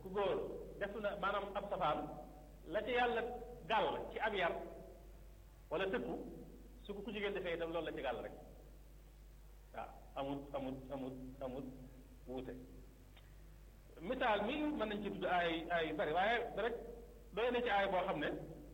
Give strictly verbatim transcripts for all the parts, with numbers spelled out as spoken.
góor def na maanaam ab safaan la ci yàlla gàll ci ab yar wala tëkku su ko ku jigéen defee itam loolu la ci gàll rek waaw amut amut amut amut wuute misaal mi mën nañ ci tudd ay ay yu bari waaye rek doy na ci aay boo xam ne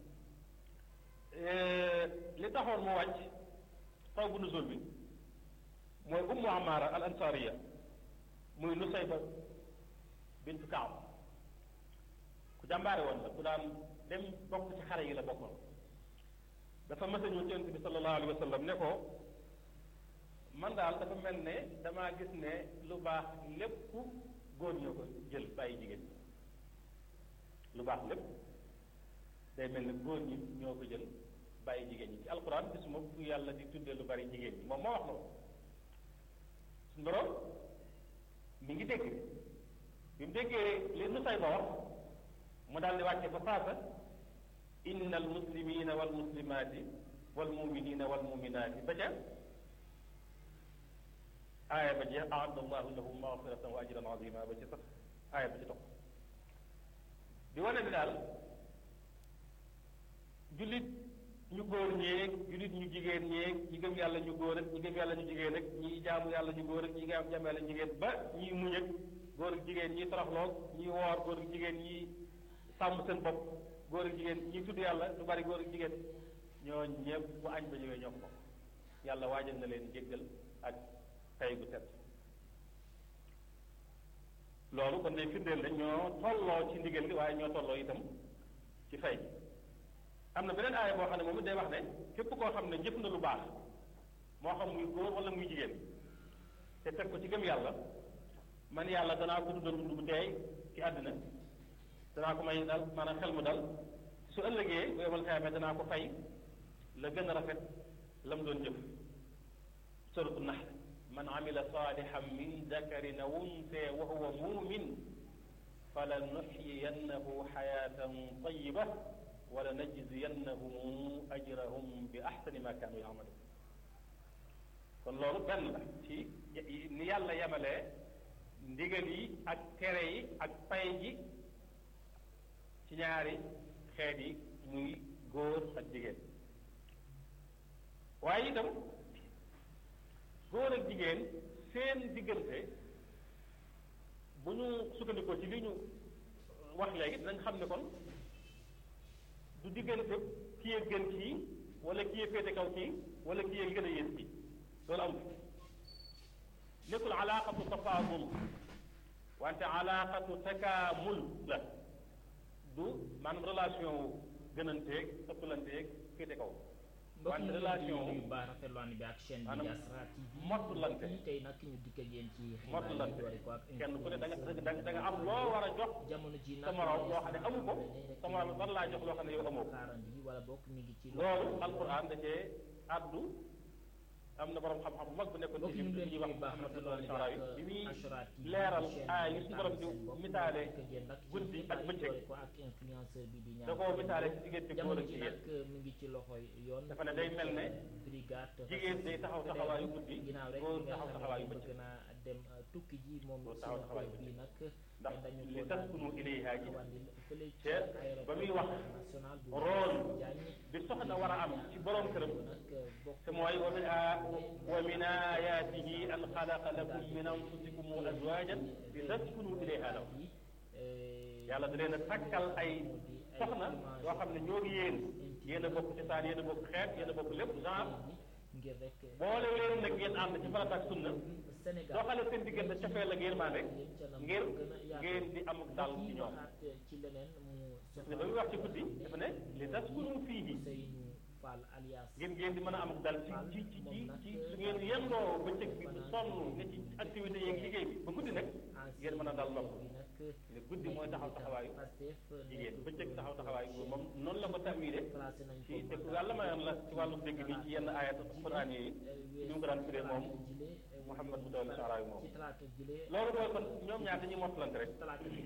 li taxoon mu wàcc taw bu nuzul bi mooy ummu amaara al ansariya muy Nusayba bint Kaab ku jàmbaare woon la ku daan dem bokk ci xare yi la bokkoon dafa mës a ñëw ci Yonent bi sallallahu alayhi wa sallam ne ko man daal dafa mel ne damaa gis ne lu baax lépp góor ñoo ko jël bàyyi jigéen ñi lu baax lépp day mel ne góor ñi ñoo ko jël bàyyi jigéen ñi ci alquran gisuma fu yàlla di tuddee lu bari jigéen ñi moom moo wax na ko suñu borom mi ngi dégg bi mu déggee li nu say ba wax mu daal di wàcce fa faasa inna al muslimina wal muslimaati wal muminina wal muminaati ba ca aaya ba jeex aadda allahu lahum magfiratan wa ajran azima ba ci sax aaya ba ci topp di wane ni daal jullit ñu góor ñeeg jullit ñu jigéen ñeeg ñi gëm yàlla ñu góor ak ñi gëm yàlla ñu jigéen ak ñi jaamu yàlla ñu góor ak ñi nga am jaamu yàlla ñu jigéen ba ñi muñ ak góor ak jigéen ñi toroxloog ñi woor góor ak jigéen ñi sàmm seen bopp góor ak jigéen ñi tudd yàlla lu bari góor ak jigéen ñoo ñëpp bu añ ba ñëwee ñoo ko bokk yàlla waajal na leen jéggal ak tey gu set loolu kon day firndeel ne ñoo tolloo ci ndigal li waaye ñoo tolloo itam ci fay am na beneen aaya boo xam ne moom it day wax ne képp koo xam ne jëf na lu baax moo xam muy góor wala muy jigéen te teg ko ci gëm yàlla man yàlla danaa ko dundal dund bu teey ci àddina danaa ko may dal maanaam xel mu dal su ëllëgee bu yemal xeamee danaa ko fay la gën a rafet la mu doon jëf suratu nahl man amila salihan min dakarin aw unsa wa huwa mumin fala nuxyiyannahu xayatan tayiba wala najziyannahum ajrahum bi axsani ma kaanu yamaluun kon loolu benn la ci ni yàlla yemalee ndigal yi ak tere yi ak pay ji ci ñaari xeet yi muy góor ak jigéen waaye itam góor ak jigéen seen diggante bu ñu sukkandikoo ci li ñu wax léegi dinañ xam ne kon du diggante kii yee gën kii wala kii yee féete kaw kii wala kii yee gën a yées kii loolu amul nekkul alaaqatu tafaadul wante alaaqatu takaamul la du maanaam relation wu gënanteeg ëppalanteeg féete kaw wante relation wu baax rafetluwaan bi ak chaîne bi Diaspora T V mottulante tey nag ñu dikk ak yéen ci mottulante kenn ku ne da nga da nga am loo war a jox jamono ji sa morom loo xam ne amu ko sa morom war laa jox loo xam ne yow amoo ko wala bokk mi ngi ci loolu alquran da cee addu am na borom xam-xam bu mag bu nekkoon ci li ñuy wax Muhammad al-Sharawi bi muy leeral aay yi suñu borom di misaale guddi ak bëccëg da koo misaale ci diggante góor ak jigéen mi ngi ci loxoy yoon dafa ne day mel ne jigéen day taxaw taxawaayu guddi góor taxaw taxawaayu bëccëg na dem tukki ji moom taxaw taxawaayu bi bëccëg nag ndax li taskunu ilayha ji fële te ba muy wax rool bi soxna war a am ci borom këram te mooy wa min wa min ayaatihi an xalaqa lakum min anfusikum azwajan li taskunu ilayha law yàlla da leen a takkal ay soxna yoo xam ne ñoo ngi yéen yéen a bokk ci saan yéen a bokk xeet yéen a bokk lépp genre ngir rek boole leen nag ngeen ànd ci farata ak sunna doxale seen diggante cofeel ak yërmande ngir ngeen di am dal ci ñoom ci leneen mu ne ba muy wax ci guddi dafa ne li taskunu fiihi Fall alias ngeen ngeen di mën a am dal ci ci ci ci ci su ngeen yendoo bëccëg bi bu sonn ne ci activité yeeg liggéey bi ba guddi nag ngeen mën a dal nopp ne guddi mooy taxaw taxawaayu jigéen bëccëg taxaw taxawaayu góor moom noonu la ko tawile ci te ku yàlla mayoon la ci wàllu dégg bi ci yenn ayat quraan yi ñu ngi ko daan firee moom Muhammad bu doon Sharawi moom loolu mooy kon ñoom ñaar dañuy mottalante rek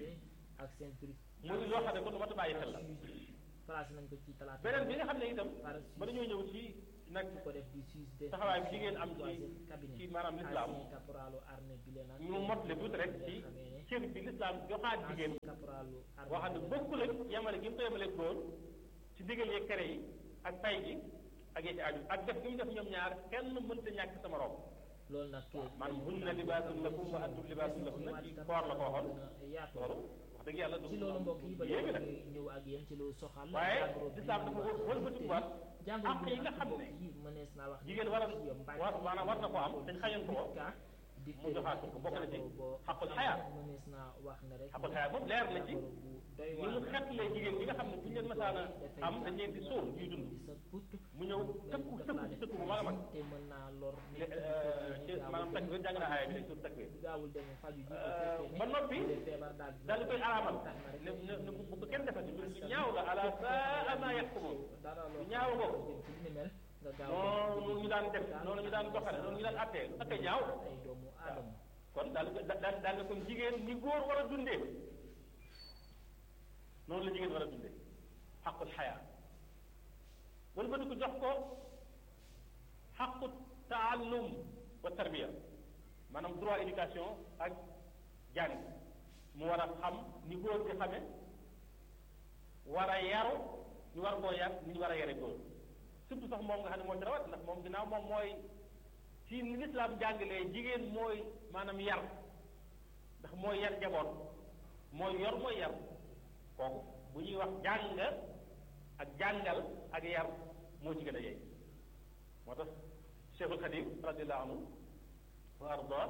muy loo xam ne kon lu mat a bàyyi xel la placé nañ ko ci talaata beneen bi nga xam ne itam ba dañoo ñëw ci nag ko def di suisse de taxawaay bi jigéen am ci ci maanaam l'islam caporalu armée bi leen ñu motle tuuti rek ci cër bi l'islam joxaat jigéen caporalu boo xam ne bokkul ak yamale gi mu ko yamale góor ci ndigal yeeg tere yi ak pay gi ak yi ci aju ak def gi mu def ñoom ñaar kenn mënta ñàkk sama morom loolu nag man hunna libaasun lakum wa antum libaasun lahunna ci koor la ko waxoon loolu wax dëgg yàlla du ci loolu mbokk yi ba yéegi nag ñëw ak yéen ci lu soxal waaye lislaam dafa wëlbatikuwaat jàngoro àq yi nga xam ne mënees naa wax jigéen war a war maanaam war na ko am dañ xañoon ko mu joxaat ko bokk na ci xaqul xayaa mënees naa wax ne rek xaqul xayaa moom leer na ci ni mu xettalee jigéen ñi nga xam ne bu ñu leen masaana am dañ leen di sóor ñuy dund mu ñëw tëkku tëkku ci tëkku bu mag a mag te mën naa lor ci maanaam takk jàng na aaya bi dañ suur takk gaawul dem faju ji ba noppi daal di koy araamal ne ne ne bu ko kenn defati lu ñaaw la ala saa ma yaxkumoon lu ñaaw ko noonu ñu daan def noonu ñu daan doxale noonu ñu daan attee ak a ñaaw kon daal daal daal nga kon jigéen ni góor war a dundee noonu la jigéen war a dundee xaqul xayaa wala ba di ko jox ko xaqu taallum wa tarbiya maanaam droit éducation ak jàng mu war a xam ni góor di xame war a yaru ñu war koo yar ni ñu war a yare góor surtout sax moom nga xam ne moo ci rawat ndax moom ginnaaw moom mooy ci ni lislaam jàngalee jigéen mooy maanaam yar ndax mooy yar jaboot mooy yor mooy yar kooku bu ñuy wax jàng ak jàngal ak yar moo ci gën a yey moo tax Cheikhul Khadim radiallahu anhu wa arda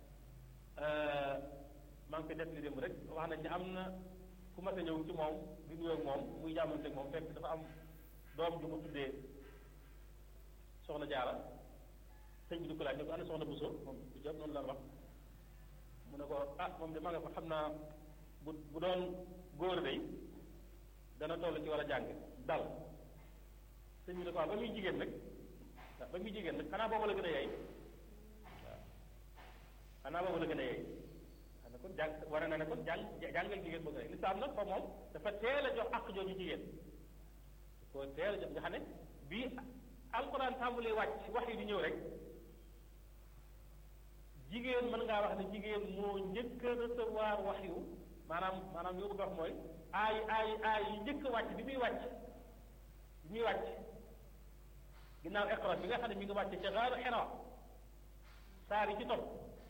maa ngi koy def li dem rek wax nañ ne am na ku mas a ñëw ci moom di nuyoo ak moom muy jàmmante ak moom fekk dafa am doom ju mu tuddee soxna jaara sëñ bi di ko laaj ne ko ana soxna Bousso moom bu jot noonu la wax mu ne ko ah moom de ma nga fa xam naa bu bu doon góor day dana toll ci war a jàng dal sëñ bi ne ko waaw ba muy jigéen nag waaw ba muy jigéen nag xanaa boobu la gën a yey waaw xanaa boobu la gën a yey xam ne kon jàng war na ne kon jàng jàngal jigéen boo gën a yey lislaam nag fa moom dafa teel a jox àq jooju jigéen ko teel a jox nga xam ne bii alxuraan tàmbalee wàcc wax yi di ñëw rek jigéen mën ngaa wax ne jigéen moo njëkk a recevoir wax yu maanaam maanaam li ma bëgg a wax mooy aay aay aay yi njëkk a wàcc bi muy wàcc bi muy wàcc ginnaaw Iqra bi nga xam ne mi ngi wàcc ca gaaru Hira saar yi ci topp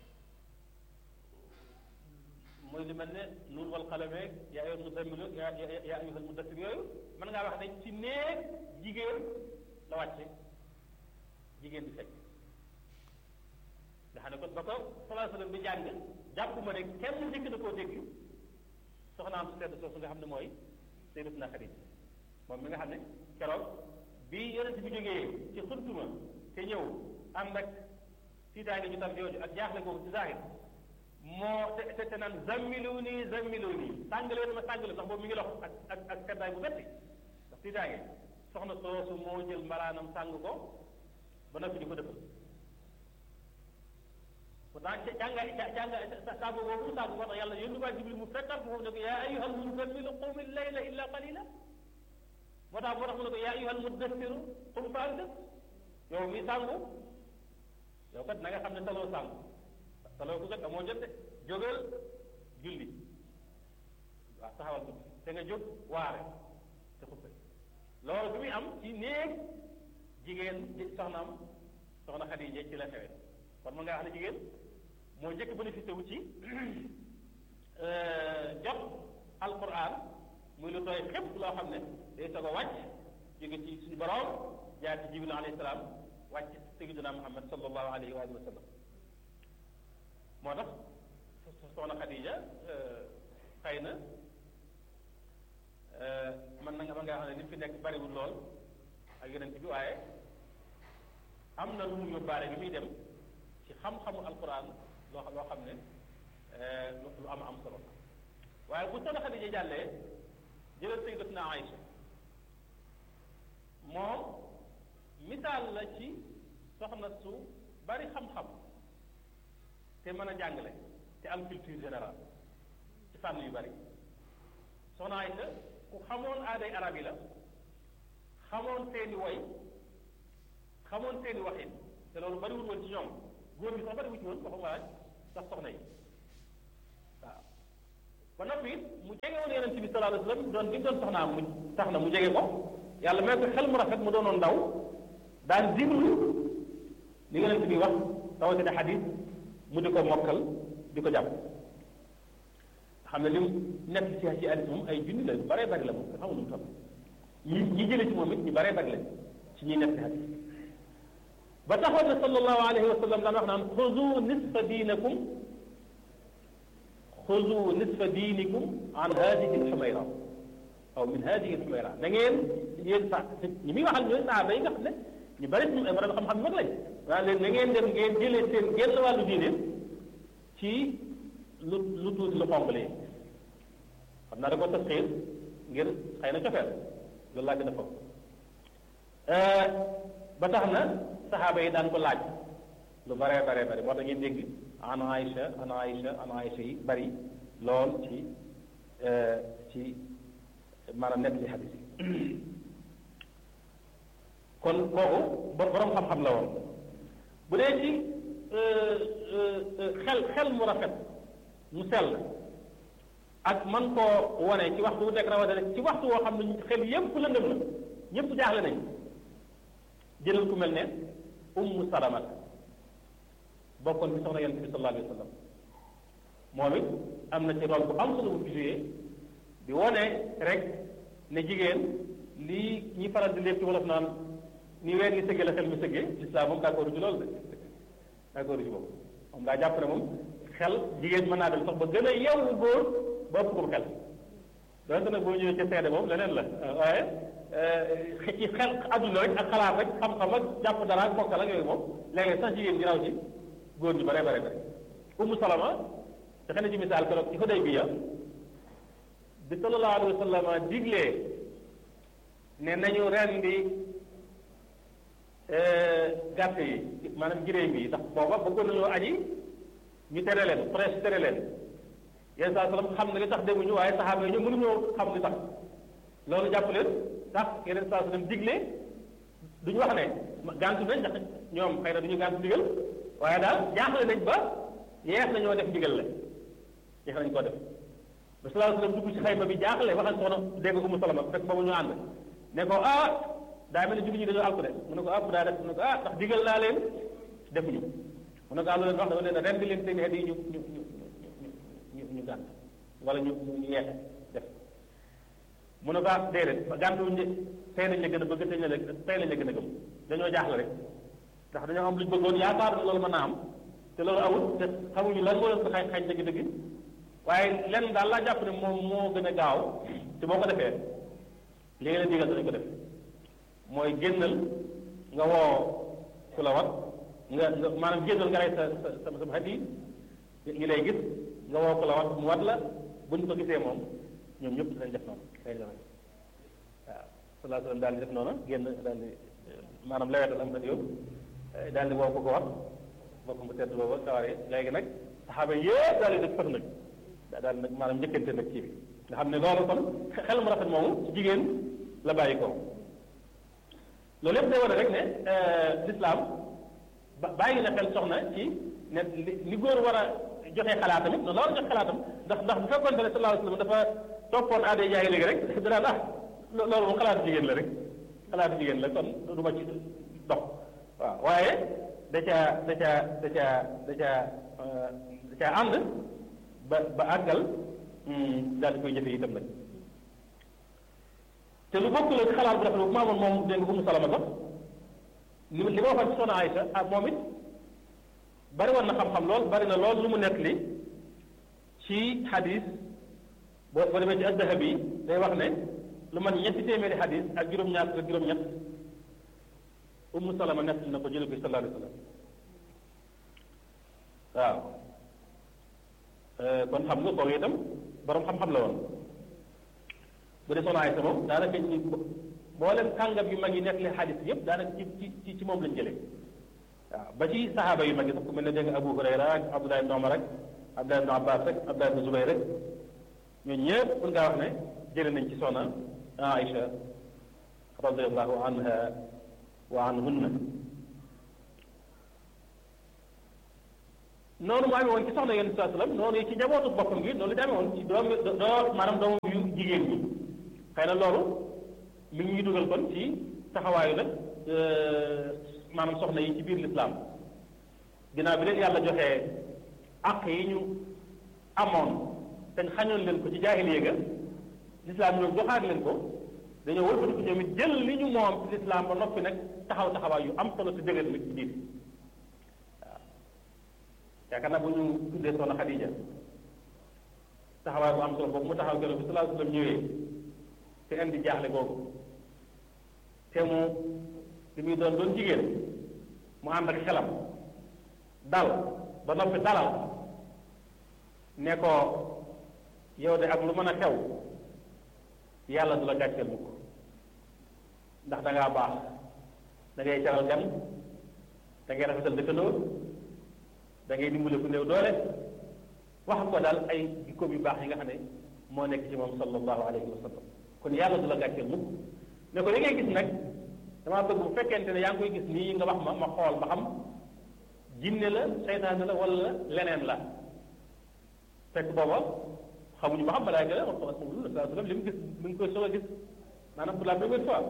mooy li mel ne nuun wal qalami yaa ayyuhal muzzammil yaa yaa ayyuhal muddaththir yooyu mën ngaa wax ne ci néeg jigéen la wàcce jigéen di fekk nga xam ne kon ba ko sallallahu alayhi wa sallam di jàng jàpp ma ne kenn njëkk na koo dégg soxnaam su tedd soosu nga xam ne mooy Sayyidatuna Xadiija moom mi nga xam ne keroog bi yonent bi jógee ci xurtuma te ñëw ànd ak tiitaange ñu tam jooju ak jaaxle googu ci zaahir moo te te te naan zammiluni zammiluni sàngaleen ma sàngale ndax boobu mi ngi lox ak ak ak kaddaay bu metti ndax tiitaange soxna soosu moo jël mbalaanam sàng ko ba noppi di ko dëppal pourtant jànga jànga saabu boobu saabu moo tax yàlla yónni waa Jibril mu fekkal foofu ne ko yaa ayyuhal muzammilu qum al-layla illa qalila moo tax moo tax mu ne ko yaa ayyuhal muddassiru qum fa anzir yow mi sàngu yow kat na nga xam ne taloo sàngu taloo ko kat amoo jot de jógal julli waaw taxawal ko te nga jóg waare te xuppe loolu bi muy am ci néeg jigéen soxnaam soxna Xadiija ci la xewee kon mën ngaa wax ne jigéen moo njëkk bénéficié wu ci jot alquran muy lu tooy xépp loo xam ne day soog a wàcc jóge ci suñu borom jaar ci Jibril alayhi salaam wàcc sayyidina Muhammad sallallahu alayhi wa sallam moo tax soxna Xadiija xëy na man na nga mën ngaa xam ne li fi nekk bariwul lool ak yeneen bi waaye am na lu mu yóbbaale bi muy dem ci xam-xamu alquran loo xam loo xam ne lu am am solo waaye bu soxna Xadiija jàllee jëlal sayyidatuna Aïcha moom misaal la ci soxna su bari xam-xam te mën a jàngale te am culture générale ci fànn yu bari soxna Aïcha ku xamoon aaday arab yi la xamoon seeni woy xamoon seeni waxin te loolu bariwul woon ci ñoom góor ñi sax bariwu ci woon waxuma laaj sax soxna yi waaw ba noppi mu jege woon yonent bi sallallahu alayhi wa sallam doon bi mu doon soxnaam mu tax na mu jege ko yàlla may ko xel mu rafet mu doonoon ndaw daan diglu li yonent bi wax rawatina xadis mu di ko mokkal di ko jàpp xam ne li mu nekk ci ci hadiis moom ay junni la baree bari la moom nga xamul nu mu toll ñi ñi jële ci moom it ñu baree bari la ci ñuy nekk ci hadiis ba taxoon ne sallallahu alayhi wa sallam daan wax naan xuzu nisfa diinakum xuzu nisfa diinikum an hadihi alxumayra aw min hadihi alxumayra da ngeen yéen sa ñi muy waxal ñooy saaba yi nga xam ne ñu bari ci ay borom xam-xam mag lañ waaye léegi na ngeen dem ngeen jëlee seen genn wàllu diine ci lu lu tuuti lu xonq lii xam naa da ko tasxiir ngir xëy na cofeel loolu laa gën a foog ba tax na saxaaba yi daan ko laaj lu baree baree bari moo tax ngeen dégg an Aïcha an Aïcha an Aïcha yi bari lool ci ci maanaam nekk li xadis yi kon kooku borom xam-xam la woon bu dee ci xel xel mu rafet mu sell ak man koo wane ci waxtu bu nekk rawatina ci waxtu woo xam ne xel yépp lëndëm la ñëpp jaaxle nañ jëlal ku mel ne ummu salamat bokkoon ci soxna yonent bi sallallahu alayhi wa sallam moom it am na ci rôle bu am solo bu fi joué di wane rek ne jigéen lii ñi faral di lépp ci wolof naan ni weer ni sëggee la xel mi sëggee l'islam moom d'accord ci loolu de d'accord ci boobu moom daa jàpp ne moom xel jigéen mën naa dem sax ba gën a yeewu góor ba ëpp ko xel donte nag boo ñëwee ca seede moom leneen la waaye ci xel adduna rek ak xalaat rek xam-xam ak jàpp dara ak mokkal ak yooyu moom léeg-léeg sax jigéen ñi raw ci góor ñu bare bare bare Ummu Salama te xëy na ci misaal keroog ci Hudaybiya bi sallallahu alayhi wa sallam diglee ne nañu rendi gàtt yi maanaam giréem yi ndax booba bëggoon nañoo aji ñu tere leen presse tere leen yenn saa sallam xam ne li tax demuñu waaye saxaaba yi ñoom mënuñoo xam li tax loolu jàpp leen tax yeneen saa sallam digle duñu wax ne gàntu nañ ndax ñoom xëy na duñu gàntu ndigal waaye daal jaaxle nañ ba yeex nañoo def ndigal la yeex nañ koo def ba sallallahu alayhi wasallam dugg ci xayma bi jaaxle wax ak soxna dégg Ummu Salama fekk boobu ñu ànd ne ko ah daa mel ne julli ñi dañoo alku de mu ne ko ah bu daa def mu ne ko ah ndax digal naa leen defuñu mu ne ko àllu leen wax dama leen a rendi leen seen xeet yi ñu ñu ñu ñu ñu gànt wala ñu ñu yeexe def mu ne ko ah déedéet gàntuwuñ de tey lañ la gën a bëgg tey lañ la tey lañ la gën a gëm dañoo jaaxle rek ndax dañoo am luñ bëggoon yaakaar na loolu mën naa am te loolu amul te xamuñu lan moo leen ko xañ xañ dëgg-dëgg waaye lenn daal laa jàpp ne moom moo gën a gaaw te boo ko defee li nga leen digal danañ ko def mooy génnal nga woo ku la wat nga nga maanaam génnal nga rey sa sa sa sa xet yi ñi lay gis nga woo ku la wat mu wat la buñ ko gisee moom ñoom ñëpp dinañ def noonu day def waaw sallallahu alayhi wa sallam daal di def noonu génn daal di maanaam lewetal am na yow daal di woo ko ko wat bokk mu tedd booba saware léegi nag saxaaba yëpp daal di def fëx nag daal nag maanaam njëkkante nag kii bi nga xam ne loolu kon xel mu rafet moomu ci jigéen la bàyyi ko loolu yëpp day wane rek ne l'islam ba bàyyi na xel soxna ci ne li góor war a joxe xalaatam it noonu la war a joxe xalaatam ndax ndax bu fekkoon ne sallallahu alayhi wa sallam dafa toppoon aada jaay léegi rek danaan ah loolu moom xalaatu jigéen la rek xalaatu jigéen la kon du ma ci dox waaw waaye da caa da caa da caa da caa da caa ànd ba ba àggal daal di koy jëfe itam nag te lu bokk la xalaat bu rafet bu maamoon moom dégg nga Ummu Salama sax li li ma waxoon ci soxna Aïcha ah moom it bari woon na xam-xam lool bari na lool lu mu nekk li ci xadis boo boo demee ci Az-Zahabi day wax ne lu man ñetti téeméeri xadis ak juróom-ñaar ak juróom-ñett Ummu Salama nekk na ko jële ko sallallahu alayhi wa sallam waaw kon xam nga kooku itam borom xam-xam la woon bu dee soxna Aysa moom daanaka ñu mboolem kàngam yu mag yi nekk leen xadis yëpp daanaka ci ci ci moom lañ jëlee waaw ba ci saxaaba yu mag yi sax ku mel ne dégg nga Abu Hurayra ak Abdullah ibn Umar rek Abdullah ibn Abbas rek Abdullah ibn Zubayr rek ñooñu ñëpp mën ngaa wax ne jëlee nañ ci soxna Aysa radiyallahu anha wa anhunna noonu mu amee woon ci soxna yonent sallallahu alayhi wasallam noonu ci njabootu boppam gi noonu la amee woon ci doom doo maanaam doomu yu jigéen ñi xëy na loolu mi ngi ñuy dugal kon ci taxawaayu nag maanaam soxna yi ci biir lislaam ginnaaw bi leen yàlla joxee àq yi ñu amoon te xañoon leen ko ci jaahiliya ga lislaam ñoom joxaat leen ko dañoo wëlbati ko ñoom it jël li ñu moom ci lislaam ba noppi nag taxaw taxawaay yu am solo te dëgër nag ci biir waaw yaakaar naa bu ñu tuddee soxna Xadija taxawaay bu am solo boobu mu taxaw gërëm bi sallallahu alayhi wasallam ñëwee te indi jaaxle googu te mu li muy doon doon jigéen mu ànd ak xelam dal ba noppi dalal ne ko yow de ak lu mën a xew yàlla du la gàcceel mukk ndax da ngaa baax da ngay teral gan da ngay rafetal dëkkandoo da ngay dimbale ku néew doole wax ko daal ay jikkoom yu baax yi nga xam ne moo nekk ci moom sallallahu alayhi wa sallam kon yàlla du la gàcceel mukk ne ko li ngay gis nag damaa bëgg bu fekkente ne yaa ngi koy gis nii nga wax ma ma xool ba xam jinne la seytaane la wala leneen la fekk booba xamuñu ba xam malaaka la wax sallam li mu gis mu ngi koy soog a gis maanaam pour la première fois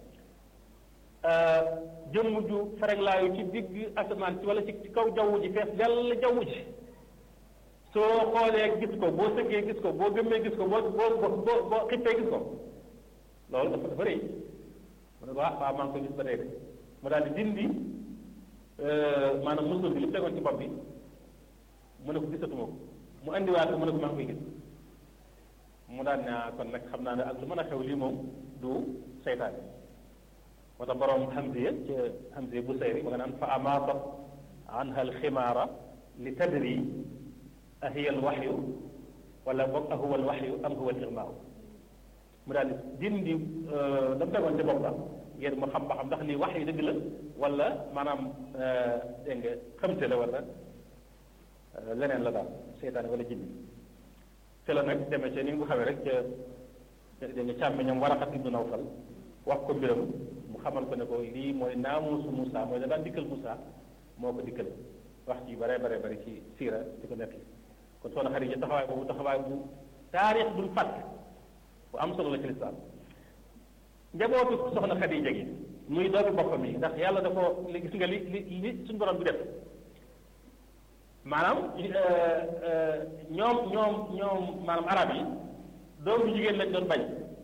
jëmm ju fereglaayu ci digg asamaan ci wala ci kaw jaww ji fees dell jaww ji soo xoolee gis ko boo sëggee gis ko boo gëmmee gis ko boo boo boo boo xippee gis ko loolu dafa dafa rëy mu ne ko ah waaw maa ngi koy gis ba tey de mu daal di dindi maanaam musul bi li mu tegoon ci bopp bi mu ne ko gisatuma ko mu andiwaat ko mu ne ko maa ngi koy gis mu daal ne kon nag xam naa ne ak lu mën a xew lii moom du seytaane moo tax borom Hamziya ca Hamziya bu sayri ma nga naan fa amaatat anha alximaara li tadri ahiya alwaxyu wala boog ahuwa alwaxyu am huwa alirmaaw mu daal di dindi dam tegoon ca bopp ba ngir mu xam ba xam ndax lii wax yi dëgg la wala maanaam dégg nga xamte la wala leneen la daal seytaane wala jinni te la nag demee ca ni nga ko xamee rek ca dégg nga càmmiñam Waraqat ibnu Nawfal wax ko mbiram mu xamal ko ne ko lii mooy naamuusu Moussa mooy da daan dikkal Moussa moo ko dikkal wax ci bare bare bare ci siira di ko nekk kon soxna Xadija taxawaay boobu taxawaay bu taarix buñ fàtt bu am solo la ci lislaam njabootu soxna Xadija gi muy doomi boppam yi ndax yàlla da ko li gis nga li li li suñu borom bi def maanaam ñoom ñoom ñoom maanaam arab yi doom bu jigéen lañ doon bañ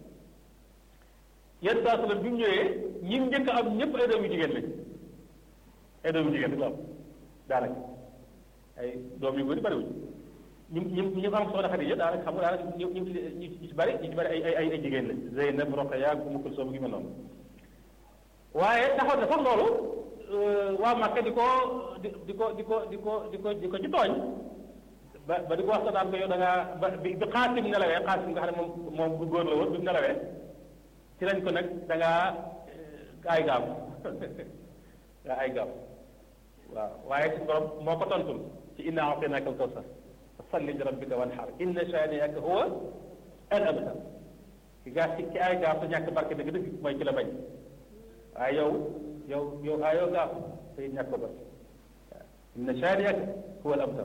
yenn saa sallam bi mu ñëwee ñi njëkk am ñëpp ay doom yu jigéen lañ ay doom yu jigéen rek la am daanaka ay doom yu góor yi bariwuñ ñu ñu ñu am soxna Xadija daanaka xam nga daanaka ñu ñu ñu ci bari ñu ci bari ay ay ay jigéen lañ Zeynab Roqaya Umu Kulsum gi mel noonu waaye taxaw na sax loolu waa Màkka di ko di di ko di ko di ko di ko di ko ci tooñ ba ba di ko wax sa daan ko yow da ngaa ba bi bi Xaasim nelawee Xaasim nga xam ne moom moom bu góor la woon bi mu nelawee ci lañ ko nag da ngaa ay gaam nga ay gaam waaw waaye ci borom moo ko tontul ci inna a'taynaaka al-kawsar salli li rabbika wanhar inna shaani'aka huwa al-abtar ki gaa ci ci ay gaam sa ñàkk barke dëgg dëgg mooy ci la bañ waaye yow yow yow ayoo gaaf te ñàkk ko ba inna shaani'aka huwa al-abtar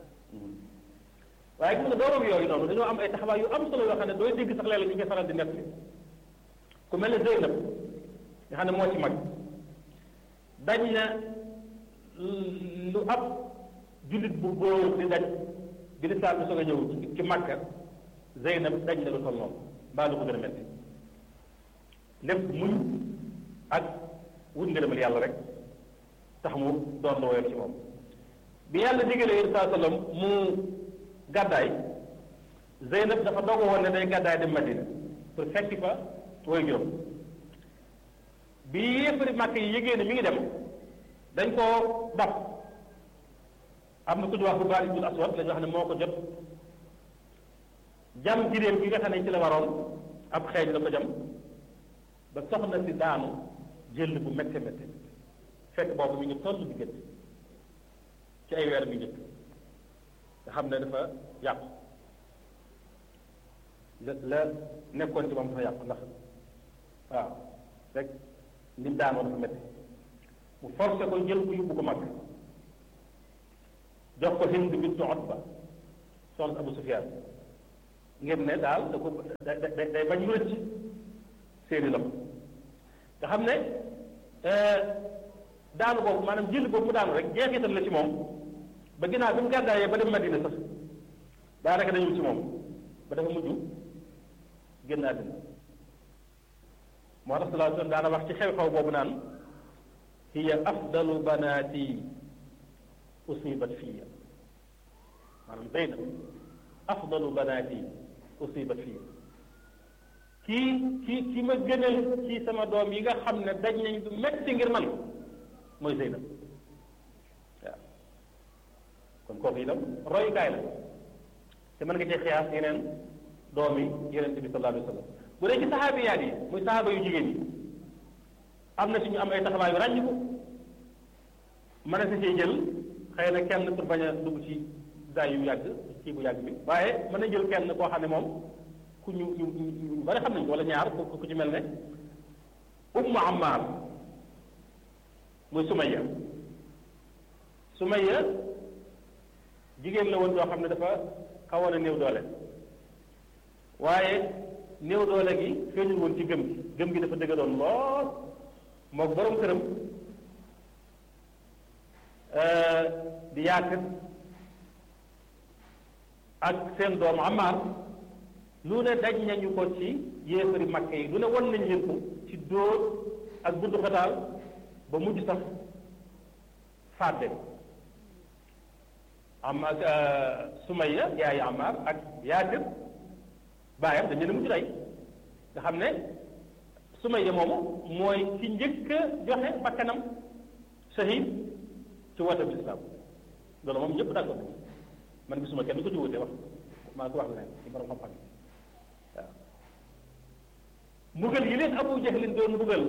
waaye gis nga doomam yooyu noonu dañoo am ay taxawaay yu am solo yoo xam ne dooy dégg sax léeg-léeg ñu koy faral di nekk ku mel ne Zeynab nga xam ne moo ci mag dañ na lu ab jullit bu góor di daj bi lislaam bi soog a ñëw ci Makka Zeynab dañ na lu toll noonu mbaa lu ko gën a metti lépp muñ ak wut ngërëmal yàlla rek tax mu doon la woyof ci moom bi yàlla digalee yéen saa sallam mu gàddaay Zeynab dafa doog woon ne day gàddaay dem Madina pour fekki fa woy juróom bi yéefari màkk yi yëgee ne mi ngi dem dañ koo dab am na ku ñu wax bu baax ibnul aswad la ñu wax ne moo ko jot jam jiréem gi nga xam ne ci la waroon ab xeeñ la ko jam ba soxna si daanu jël bu métte métte fekk boobu mi ngi toll diggante ci ay weer bi njëkk nga xam ne dafa yàqu la la nekkoon ci moom dafa yàqu ndax waaw rek ni mu daanoo dafa métti mu forcé ko jël ko yóbbu ko mag jox ko Hind bintu Utba soxna Abu Sufyaan ngir ne daal da ko da day bañ mu rëcc seeni loxo nga xam ne daanu boobu maanaam jël boobu mu daanu rek jeexital la ci moom ba ginnaaw bi mu gàddaayee ba dem Madina sax daanaka dañul ci moom ba dafa mujj génn àddina moo tax sallallahu alayhi wa sallam daana wax ci xew-xew boobu naan hiya afdalu banaati usibat fiya maanaam Zeynab afdalu banaati usibat fiya kii kii ki ma gënal ci sama doom yi nga xam ne daj nañ du metti ngir man mooy Zeynab waaw kon kooku itam royukaay la te mën nga cee xiyaas yeneen doom yi Yonent bi sallallahu alayhi wa sallam bu dee ci saxaabiyaat yi muy saxaaba yu jigéen yi am na ci ñu am ay taxawaay yu ràññiku mën a si cee jël xëy na kenn pour bañ a dugg ci daay yu yàgg kii bu yàgg bi waaye mën na jël kenn koo xam ne moom ku ñu ñu ñu bari xam nañ ko wala ñaar ku ku ci mel ne Ummu Ammaar muy Sumayya Sumayya jigéen la woon doo xam ne dafa xawoon a néew doole waaye néew doole gi feeñul woon ci gëm gi gëm gi dafa dëgëroon lool mook borom këram di Yaasir ak seen doomu Ammaar lu ne daj nañu ko ci yéefari Makka yi lu ne won nañ leen ko ci dóor ak buntu xataal ba mujj sax faat leen am ak Sumayya yaayu Ammaar ak Yaasir baayam dañ leen a mujj rey nga xam ne Sumayya moomu mooy ki njëkk a joxe bakkanam shahid ci wooteeb lislaam loolu moom ñëpp d'accord man gisuma kenn ko ci wute wax maa ko wax la ne ci borom xam-xam yi waaw mbugal yi leen Abu Jahlin doon mbugal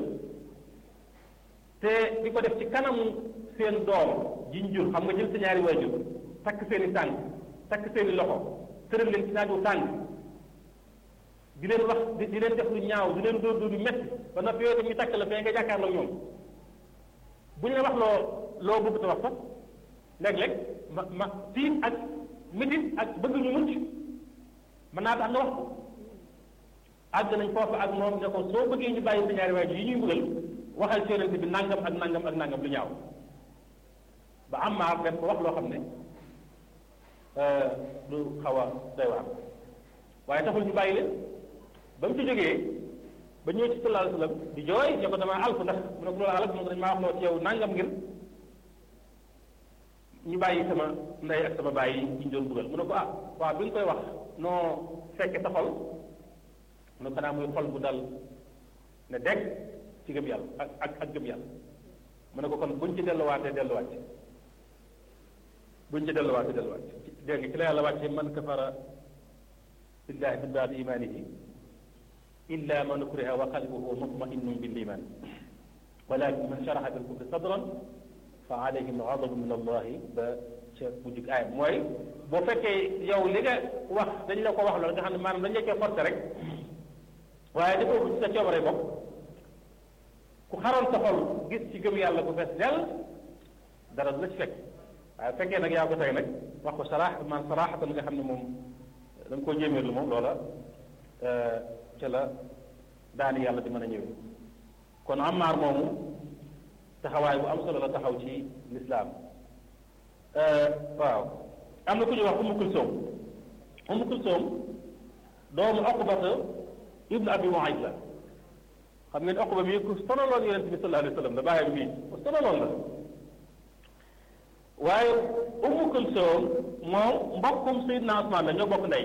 te di ko def ci kanamu seen doom jiñ jur xam nga jël sa ñaari waajur takk seen i tànk takk seen i loxo tëral leen ci naaju tànk di leen wax di leen def lu ñaaw di leen dóor dóor yu métti ba noppi yooyu tam ñu takk la fee nga jàkkaarloo ñoom bu ñu la wax loo loo bëgg te wax sax léeg-léeg ma ma tiit ak métit ak bëgg ñu mucc mën naa tax nga wax ko àgg nañ foofu ak moom ne ko soo bëggee ñu bàyyi sa ñaari waajur yi ñuy mbugal waxal ci yonent bi nangam ak nangam ak nangam lu ñaaw ba Ammaar def ko wax loo xam ne lu xaw a doy waar waaye taxul ñu bàyyi leen ba mu ci jógee ba ñëw ci sallallahu alayhi wa sallam di jooy ne ko damaa alku ndax mu ne ko loolu alak mu ne ko dañ maa wax loo ci yow nangam ngir ñu bàyyi sama ndey ak sama bàyyi ñu doon buggal mu ne ko ah waaw bi nga koy wax noo fekke sa xol mu ne ko xanaa muy xol bu dal ne dégg ci gëm yàlla ak ak ak gëm yàlla mu ne ko kon buñ ci delluwaatee delluwaat ci buñ ci delluwaatee delluwaat ci dégg nga ci la yàlla wàcce man kafara billahi min baadi imanihi illa man ukriha wa qalbuhu mutma'innun bil iman walakin man sharaha bil kufri sadran fa alayhim ghadabun min allahi ba ca mujjug aaya mooy boo fekkee yow li nga wax dañ la ko wax loolu nga xam ne maanaam dañ la cee forcé rek waaye defoo ko ci sa coobare bopp ku xaroon sa xol gis ci gëm yàlla bu fees dell dara du la ci fekk waaye fekkee nag yaa ko tey nag wax ko saraax man saraaxatan nga xam ne moom da nga koo jéeméerlu moom loola ca la daani yàlla di mën a ñëwee kon Ammaar moomu taxawaay bu am solo la taxaw ci lislaam waaw am na ku ñuy wax Ummu Kulsoom Ummu Kulsoom doomu Uqbata ibnu Abi Muayt la xam ngeen Uqba mi ku sonaloon Yonent bi sallallahu alayhi wa sallam la bàyyam bii ku sonaloon la waaye Ummu Kulsoom moom mbokkum Seydina Usmaan la ñoo bokk ndey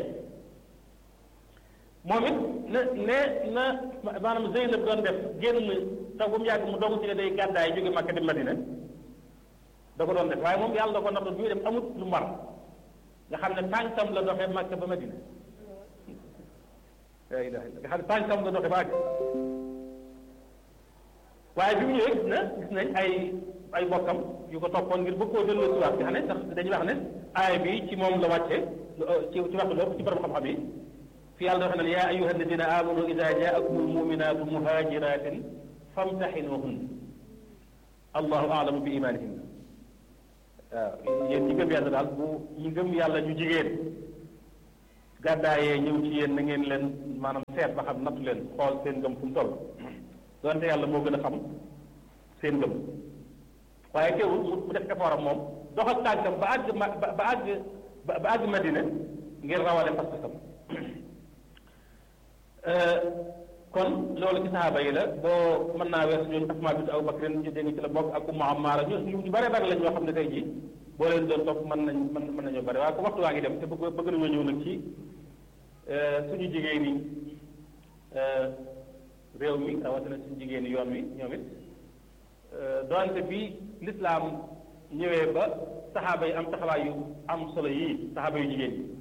moom it ne ne na maanaam Zeynab doon def génn taw ba mu yàgg mu dogu ci ne day gàddaay jóge Makka dem Madina da ko doon def waaye moom yàlla da ko nattu bi muy dem amut lu mar nga xam ne tànkam la doxee Makka ba Madina la ilaha illa nga xam ne tànkam la doxee ba àgg waaye bi mu ñëwee gis na gis nañ ay ay bokkam yu ko toppoon ngir bëgg koo delloo si waat nga xam ne sax dañuy wax ne aaya bi ci moom la wàcce ci ci waxtu loolu ci borom xam-xam yi fi yàlla dafa ne yaa ayyuha alladina amanu ida jaakum almuminatu muhajiratin famtaxinuhun allahu alamu bi imanihin waaw yéen ñi gëm yàlla daal bu ñi gëm yàlla ñu jigéen gàddaayee ñëw ci yéen na ngeen leen maanaam seet ba xam nattu leen xool seen ngëm fu mu toll donte yàlla moo gën a xam seen ngëm waaye teewul mu def effort am moom dox ak tànkam ba àgg ma ba àgg ba àgg Madina ngir rawale pas-pasam kon loolu ci saxaaba yi la boo mën naa weesu ñooñu Asmaa bint Abu Bakr ñu dégg ci la bokk ak Ummu Ammaara ñu ñu bare bare lañ ñoo xam ne tey jii boo leen doon topp mën nañ mën mën nañoo bare waaye ko waxtu waa ngi dem te bëgg bëgg nañoo ñëw nag ci suñu jigéen ñi réew mi rawatina suñu jigéen ñi yoon wi ñoom it doonte bi lislaam ñëwee ba saxaaba yi am taxawaay yu am solo yii saxaaba yu jigéen yi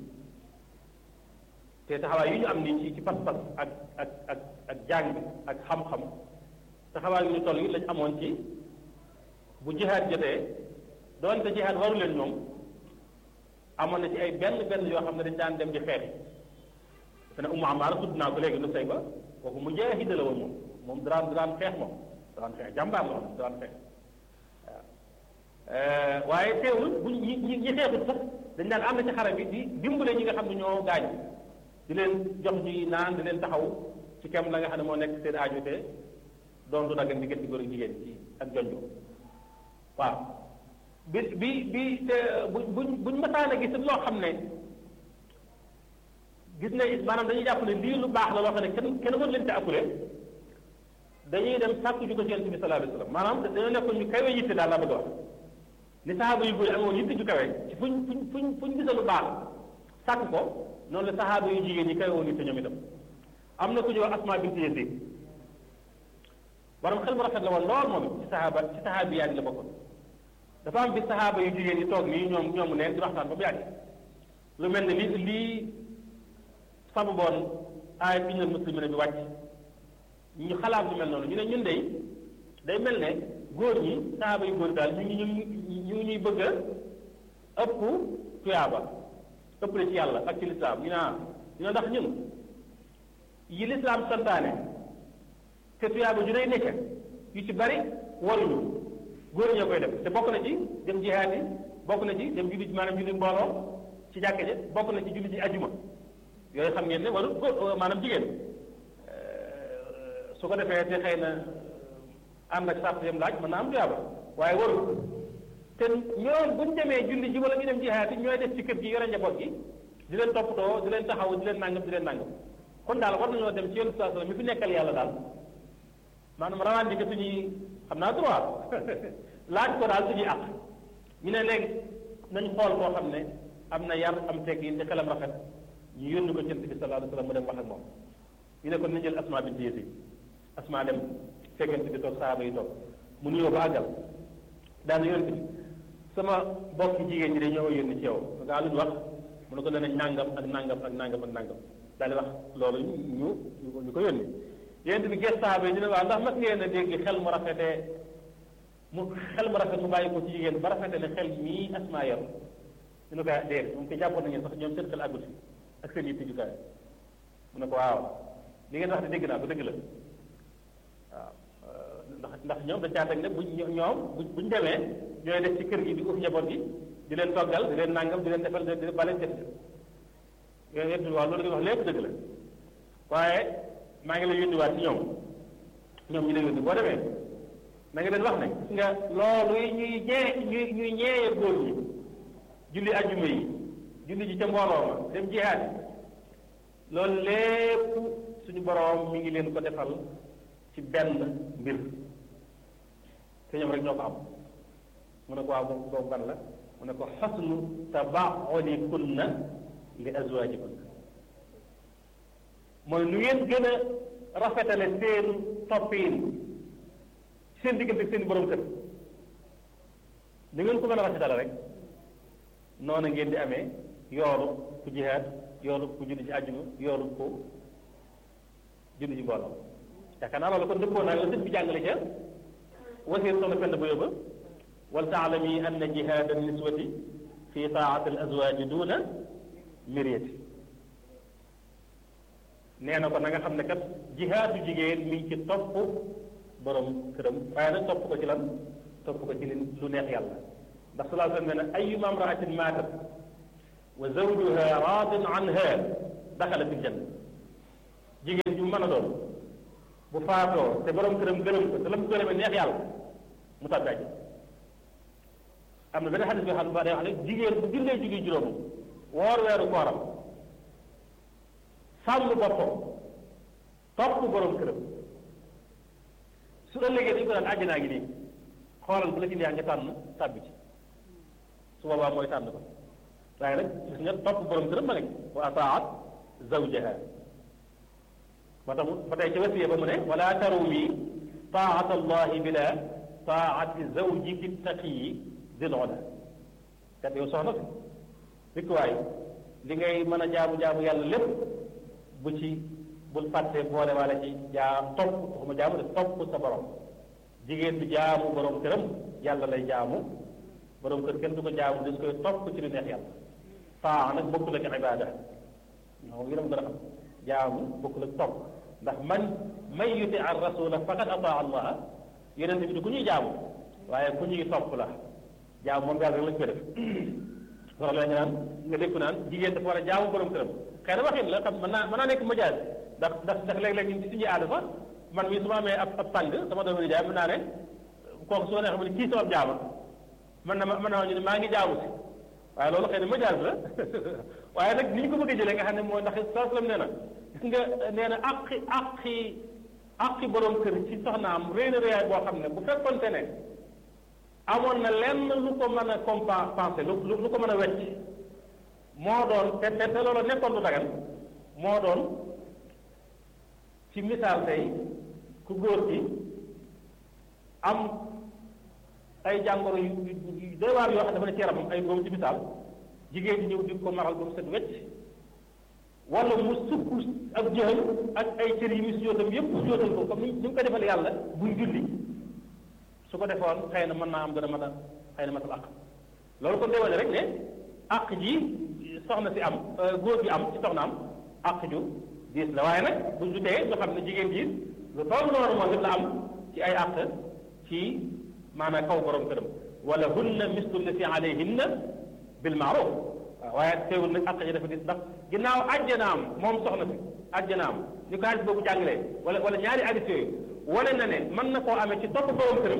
te taxawaay yu ñu am nii ci ci pas-pas ak ak ak ak jàng ak xam-xam taxawaay yu ñu toll yi lañ amoon ci bu jihaad jotee doonte jihaad waru leen ñoom amoon na ci ay benn benn yoo xam ne dañ daan dem di xeex te ne Ummu Ammaara tudd naa ko léegi lu say ba kooku mu jaahida la woon moom moom daraan daraan xeex moom daraan xeex jàmbaar la woon daraan xeex waaw waaye teewul bu ñi ñi ñi xeexut sax dañ daan am na ci xare bi di dimbale ñi nga xam ne ñoo gaañ di leen jox ji naan di leen taxaw ci kem la nga xam ne moo nekk seen aajo te doon du daggan diggante góor ak jigéen ci ak jonjo waaw bi bi bi te buñ buñ buñ masaan a gis loo xam ne gis ne maanaam dañuy jàpp ne lii lu baax la loo xam ne kenn kenn mën leen te akkule dañuy dem sàkku ju ko ci Yonent bi sallallahu alayhi wa sallam maanaam dañoo nekkoon ñu kawe yitte daal laa bëgg a wax ni saxaaba yu bëri amoon yitte ju kawe ci fuñ fuñ fuñ fuñ gisa lu baax sàkk ko noonu la saxaaba yu jigéen ñi kawe woon yitte ñoom itam am na ku ñuy wax Asmaa bint Yaziid borom xel mu rafet la woon lool moom ci saxaaba ci saxaabi yaa ngi la bokkoon dafa am bi saxaaba yu jigéen yi toog nii ñoom ñoomu neen di waxtaan ba mu yàgg lu mel ne li lii sababoon aaya innal muslimiina bi wàcc ñu xalaat lu mel noonu ñu ne ñun dey day mel ne góor ñi saxaaba yu góor daal ñu ngi ñu ñu ngi ñuy bëgg a ëpp tuyaaba ëpp la ci yàlla ak ci lislaam ñu naa ñu ne ndax ñun yi lislaam santaane te tuyaaba ju day nekk yu ci bari waruñu góor ñoo koy def te bokk na ci dem jihaad yi bokk na ci dem julli maanaam julli mbooloo ci jàkka ja bokk na ci julli ci ajuma yooyu xam ngeen ne waru góor maanaam jigéen su ko defee te xëy na ànd ak sart yam laaj mën naa am tuyaaba waaye waru te ñoom bu ñu demee julli ji wala ñu dem jihaad yi ñooy def ci kër gi yore njaboot gi di leen toppatoo di leen taxaw di leen nangam di leen nangam kon daal war nañoo dem ci yoonu saa sallam mi fi nekkal yàlla daal maanaam revendiquer suñuy xam naa droit laaj ko daal suñuy àq ñu ne léegi nañ xool koo xam ne am na yar am teggin te xelam rafet ñu yónni ko ci Yonent bi sallallahu alayhi wa sallam mu dem wax ak moom ñu ne kon nañ jël Asmaa bint Yaziid Asmaa dem fekkente bi toog sahaaba yi toog mu nuyoo ba àggal daana Yonent bi sama bokki jigéen ñi de ñoo yónni ci yow gaa luñ wax mu ne ko danañ nàngam ak nàngam ak nàngam ak nàngam daal di wax loolu ñu ñu ko yónni Yonent bi gees sahaaba yi ñu ne waaw ndax mas ngeen a dégg xel mu rafetee mu xel mu rafet mu bàyyi ko ci jigéen ba rafete ne xel mii Asmaa yor ñu ne ko déedéet moom ko jàppoon nañu sax ñoom seen xel àggul fi ak seen yitte jukaay mu ne ko waaw li ngeen wax de dégg naa ko dëgg la waaw ndax ndax ñoom dañ caa teg ne buñ ñoom buñ buñ demee ñooy def ci kër gi di uuf njaboot gi di leen toggal di leen nàngam di leen defal di baleen def yooyu yëpp waaw loolu nga wax lépp dëgg la waaye maa ngi lay yónniwaat ci ñoom ñoom ñu lay yónni boo demee na nga leen wax ne gis nga loolu ñuy ñee ñuy ñuy ñeeye góor ñi julli ajjuma yi julli ji ca mbooloo ma dem jihaad loolu lépp suñu boroom mi ngi leen ko defal ci benn mbir te ñoom rek ñoo ko am mu ne ko waaw boobu boobu ban la mu ne ko xasnu tabaxunikunna li azwajikunna mooy nu ngeen gën a rafetale seen toppiin seen diggante seen borom kër ni ngeen ko gën a rafetale rek noonu ngeen di amee yoolu ku jihaad yoolu ku julli ci àjjuma yoolu ku julli ci mbooloo yaakaar naa loolu kon dëppoo naa la sëñ bi jàngale ca wasiir soxna fenn bu yóbba wal taalami anna jihaad an niswati fi taat al azwaaji duuna miriyati nee na ko na nga xam ne kat jihaadu jigéen mi ngi ci topp borom këram waaye nag topp ko ci lan topp ko ci li lu neex yàlla ndax sallallahu alayhi wa sallam nee na ayyuma imra'atin maatat wa zawjuha raadin anha daxalat al janna jigéen ju mën a doon bu faatoo te borom këram gërëm ko te la mu gërëmee neex yàlla mu tàbbi àjjana am na benn xadis boo xam ne ba day wax ne jigéen bu jullee julli juróom woor weeru kooram sàmm boppam topp borom këram su ëllëgee dañu ko daan àjjanaa gi nii xoolal bu la ci neex nga tànn tàbbi ci su boobaa mooy tànn ko waaye nag gis nga topp borom këram ma nga wa ataat zawjaha ba tax ba tey ca wasiya ba mu ne wala tarumi taat allahi bila taati zawjiki taqiyi dil oda kat yow soxna si rikkuwaay li ngay mën a jaamu jaamu yàlla lépp bu ci bul fàtte boole wala ci jaam topp waxuma jaamu de topp sa borom jigéen bi jaamu borom këram yàlla lay jaamu borom kër kenn du ko jaamu des koy topp ci lu neex yàlla taa nag bokkul ak ibaada moom yéen a gën a xam jaamu bokkul ak topp ndax man man yuti ar rasula faqad ataa allah yeneen bi du ku ñuy jaamu waaye ku ñuy topp la jaamu moom yàlla rek lañ koy def loolu la ñu naan nga dégg naan jigéen dafa war a jaamu borom këram xëy na waxin la xam mën naa mën naa nekk majaas ndax ndax ndax léeg-léeg ñun suñuy aada sax man mii su ma amee ab ab tàng sama doomu nijaay mën naa ne kooku su ma neexee mu ne kii sama jaama mën na ma mën naa ñu ne maa ngi jaamu si waaye loolu xëy na majaas la waaye nag ni ñu ko bëgg a jëlee nga xam ne mooy ndax sallam nee na gis nga nee na àqi àqi àqi borom kër ci soxnaam réy na réyaay boo xam ne bu fekkonte ne amoon na lenn lu ko mën a compenser lu lu ko mën a wecc moo doon te te te loolu nekkoon lu dagan moo doon ci misaal tey ku góor gi am ay jàngoro yu yu doy waar yoo xam ne dafa ne ci yaramam ay góom ci misaal jigéen ñi ñëw di ko maral ba mu set wecc wala mu sukk ak jëxal ak ay cër yi mu si jootam yépp si jootal ko comme ni mu ko defal yàlla buy julli su ko defoon xëy na mën naa am dana mën a xëy na matal àq loolu kon day wane rek ne àq ji soxna si am góor gi am ci soxnaam àq ju diis la waaye nag bu ñu tee ñu xam ne jigéen ji lu toll noonu moom la am ci ay àq ci maanaam kaw borom këram wala hunna mislu lati alayhinna bil maaruf waaw waaye teewul nag àq ji dafa diis ndax ginnaaw àjjanaam moom soxna si àjjanaam ñu ko hadis boobu jàngalee wala wala ñaari hadis yooyu wane na ne mën na koo amee ci topp borom këram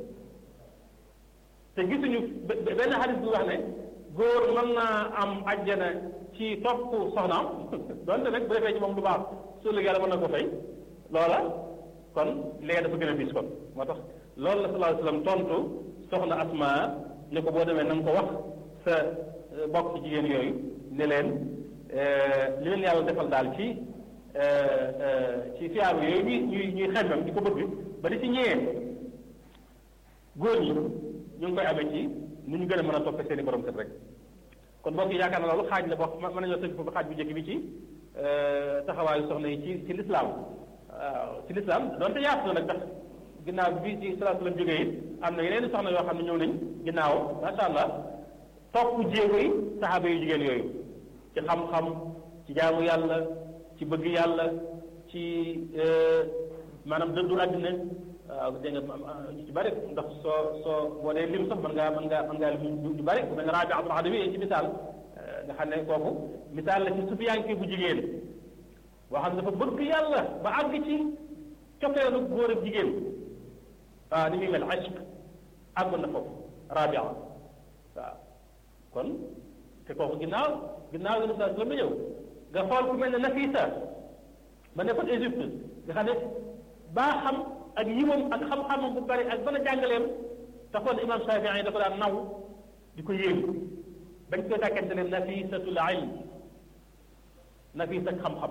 te gisuñu benn hadis bu wax ne góor mën naa am àjjana ci topp soxnaam donte nag bu defee ci moom lu baax su ëllëgee yàlla mën na ko fay loola kon léegi dafa gën a diis kon moo tax loolu la sallallahu alayhi wa sallam tontu soxna Asma ne ko boo demee na nga ko wax sa bokk ci jigéen yooyu ne leen li leen yàlla defal daal ci ci siyaaru yooyu ñuy ñuy ñuy xemmam di ko bëgg ba di ci ñëwee góor ñi ñu ngi koy amee ci nu ñu gën a mën a toppee seen i borom kër rek kon mbokk yi yaakaar na loolu xaaj la boo mën nañoo tënk foofu xaaj bu njëkk bi ci taxawaayu soxna yi ci ci lislaam waaw ci lislaam donte yaatu na nag ndax ginnaaw bi ci sallallahu alayhi wa sallam jógee it am na yeneen soxna yoo xam ne ñëw nañ ginnaaw macha allah topp jéego yi saxaaba yu jigéen yooyu ci xam-xam ci jaamu yàlla ci bëgg yàlla ci maanaam dëddu àddina waaw dégg nga ci bëri ndax soo soo boo dee lim sax mën ngaa mën ngaa mën ngaa lim ñu bëri bu mel ne Raabi Abdul Adawi ci misaal nga xam ne kooku misaal la ci sufiyanke bu jigéen boo xam ne dafa bëgg yàlla ba àgg ci cofeelu góor ak jigéen waaw ni muy mel ashq àggoon na foofu Raabi waaw kon te kooku ginnaaw ginnaaw yi la mu ñëw nga xool ku mel ne Nafisa ba nekkoon Égypte nga xam ne baa xam ak yiwam ak xam-xamam bu bari ak bana jàngaleem taxoon imam Shafii da ko daan naw di ko yéem bañ koy dàkkante ne nafisatul ilm nafis ak xam-xam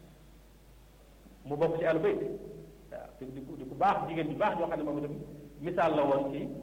mu bokk ci àllu bayt waaw di di di ku baax jigéen bi baax ñoo xam ne moom itam misaal la woon ci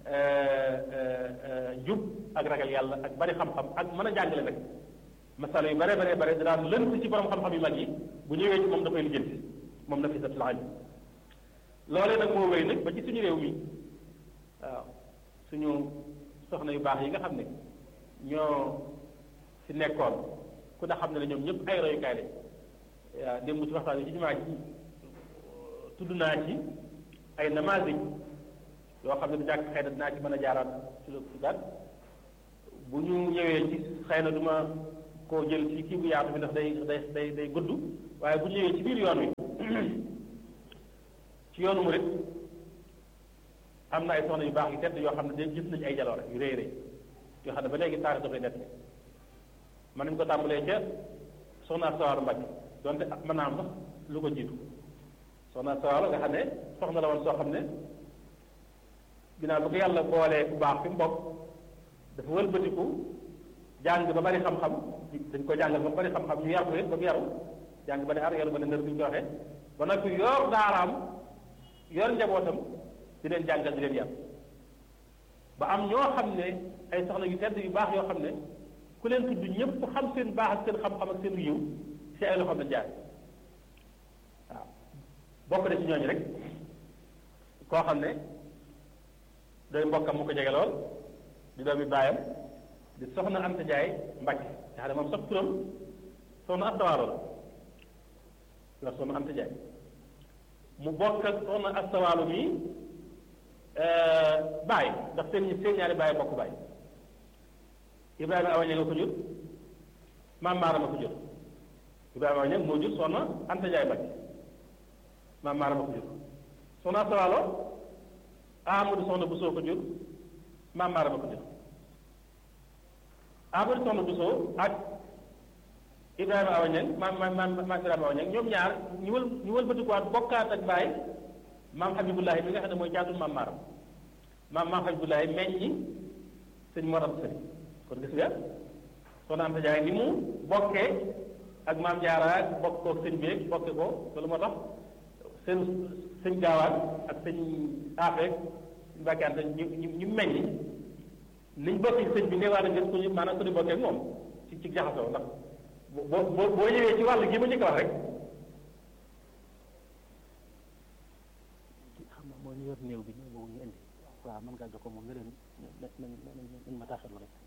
jub ak ragal yàlla ak bari xam-xam ak mën a jàngale nag masala yu bare bare bare da daan lënt ci borom xam-xam yu mag yi bu ñëwee ci moom da koy lijjanti moom nafisatul ilm loolee nag moo wéy nag ba ci suñu réew mi waaw suñu soxna yu baax yi nga xam ne ñoo fi nekkoon ku ne xam ne ne ñoom ñëpp ay royukaay lañ waaw démb ci waxtaan yi ci jumaa ji tudd naa ci ay namaasi yoo xam ne du ñàkk xëy na dinaa ci mën a jaaraat ci lu gàtt bu ñu ñëwee ci xëy na du ma koo jël ci kii bu yaatu bi ndax day day day day gudd waaye bu ñu ñëwee ci biir yoon wi ci yoonu murit am na ay soxna yu baax yu tedd yoo xam ne dañ gis nañu ay jaloore yu rëy rëy yoo xam ne ba léegi taarix dafay nett mën nañu ko tàmbalee ca soxna Sawaalu Mbàkke donte mën naa am sax lu ko jiitu soxna Sawaalu nga xam ne soxna la woon soo xam ne ginnaaw ba ko yàlla boolee bu baax fi mu bokk dafa wëlbatiku jàng ba bari xam-xam dañ ko jàngal ba bari xam-xam ñu yar ko it ba mu yaru jàng ba ne ar yaru ba ne ndër bi ñu ko waxee ba noppi yor daaraam yor njabootam di leen jàngal di leen yar ba am ñoo xam ne ay soxna yu tedd yu baax yoo xam ne ku leen tudd ñëpp xam seen baax ak seen xam-xam ak seen yiw ci ay loxoom lañ jaar waaw bokk na ci ñooñu rek koo xam ne day mbokkam mu ko jege lool di doomi baayam di soxna Anta Njaay Mbàkke nga xam ne moom sax turam soxna Asta Waalo la la soxna Anta Njaay mu bokk ak soxna Asta Waalo mi baay ndax seen seen ñaari baay bokk baay Ibrahima Awaña nga ko jur maam Maarama ko jur Ibrahima Awaña moo jur soxna Anta Njaay Mbàkke maam Maarama ko jur soxna Asta Waalo Amadou soxna Bousso ko jur maam Maarama ko jur Amadou soxna Bousso ak Ibrahima Awañang maam maam maam maam Ibrahima Awañang ñoom ñaar ñu wël ñu wëlbatikuwaat bokkaat ak baay maam Habibullahi mi nga xam ne mooy jaatul maam Maaram maam maam Habibullahi meññi sëñ Mor Anta Sali kon gis nga soxna Anta Njaay ni mu bokkee ak maam Jaara ak bokk koog sëñ beeg bokke ko loolu moo tax seen sëñ Gaawaan ak sëñ Afeek sëñ Mbàkke Anta ñu ñu ñu meññi niñ bokk ci sëñ bi neewaa na ngeen ku ñu maanaam ku ñu bokkee ak moom ci ci jaxasoo ndax boo boo boo ñëwee ci wàll gi ma njëkk a wax rek xam nga moo ñu yor néew bi ñoo boobu ñu indi waaw mën ngaa jox ko moom nga leen nañ ma taxalu rek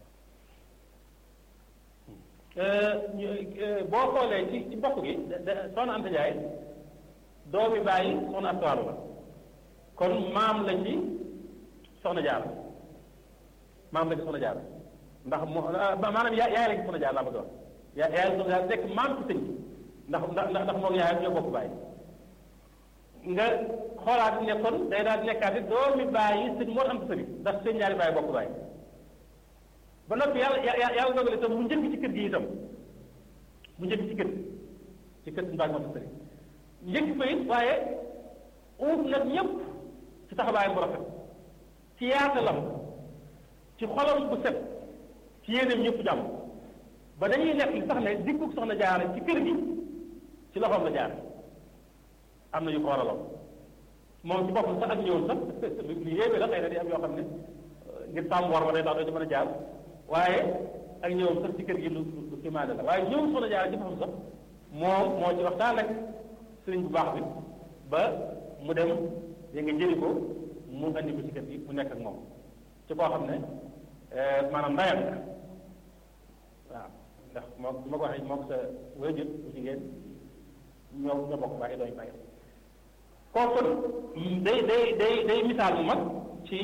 boo xoolee ci ci mbokk gi soxna Anta Njaay doomi bàyyi soxna Asta Waalo la kon maam la ci soxna Jaara maam la ci soxna Jaara ndax moo maanaam yaay yaay la ci soxna Jaara laa bëgg a wax yaay yaay la soxna Jaara nekk maam ci sëñ ndax ndax ndax moom yaayam ñoo bokk bàyyi nga xoolaat ne kon day daal di nekkaat it doomi bàyyi sëñ Mor Anta Sali ndax sëñ ñaari bàyyi bokk bàyyi ba noppi yàlla yàlla dogale itam mu njëkk ci kër gi itam mu njëkk ci kër ci kër suñu bàyyi Mor Anta Sali njëkk fa it waaye uuf nag ñëpp ci taxawaayam bu rafet ci yaatalam ci xolam bu set ci yéeneem ñëpp jàmm ba dañuy nekk li sax ne dikkug soxna Jaara ci kër gi ci loxoom la jaar am na yu ko waraloon moom ci boppam sax ak ñëwoon sax lu yéeme la xëy na di am yoo xam ne ngir tàmm war ma day tax doo ci mën a jaar waaye ak ñëwoon sax ci kër gi lu lu kimaane la waaye ñëw soxna Jaara ci boppam sax moom moo ci waxtaan ak sëriñ bu baax bi ba mu dem ya nga jëli ko mu andi ko ci kër gi mu nekk ak moom ci koo xam ne maanaam ndayam la waaw ndax moo du ma ko waxee moo ko sa wéyjut bu jigéen ñoo ñoo bokk bàyyi dooñu bàyyi kooku day day day day misaal mu mag ci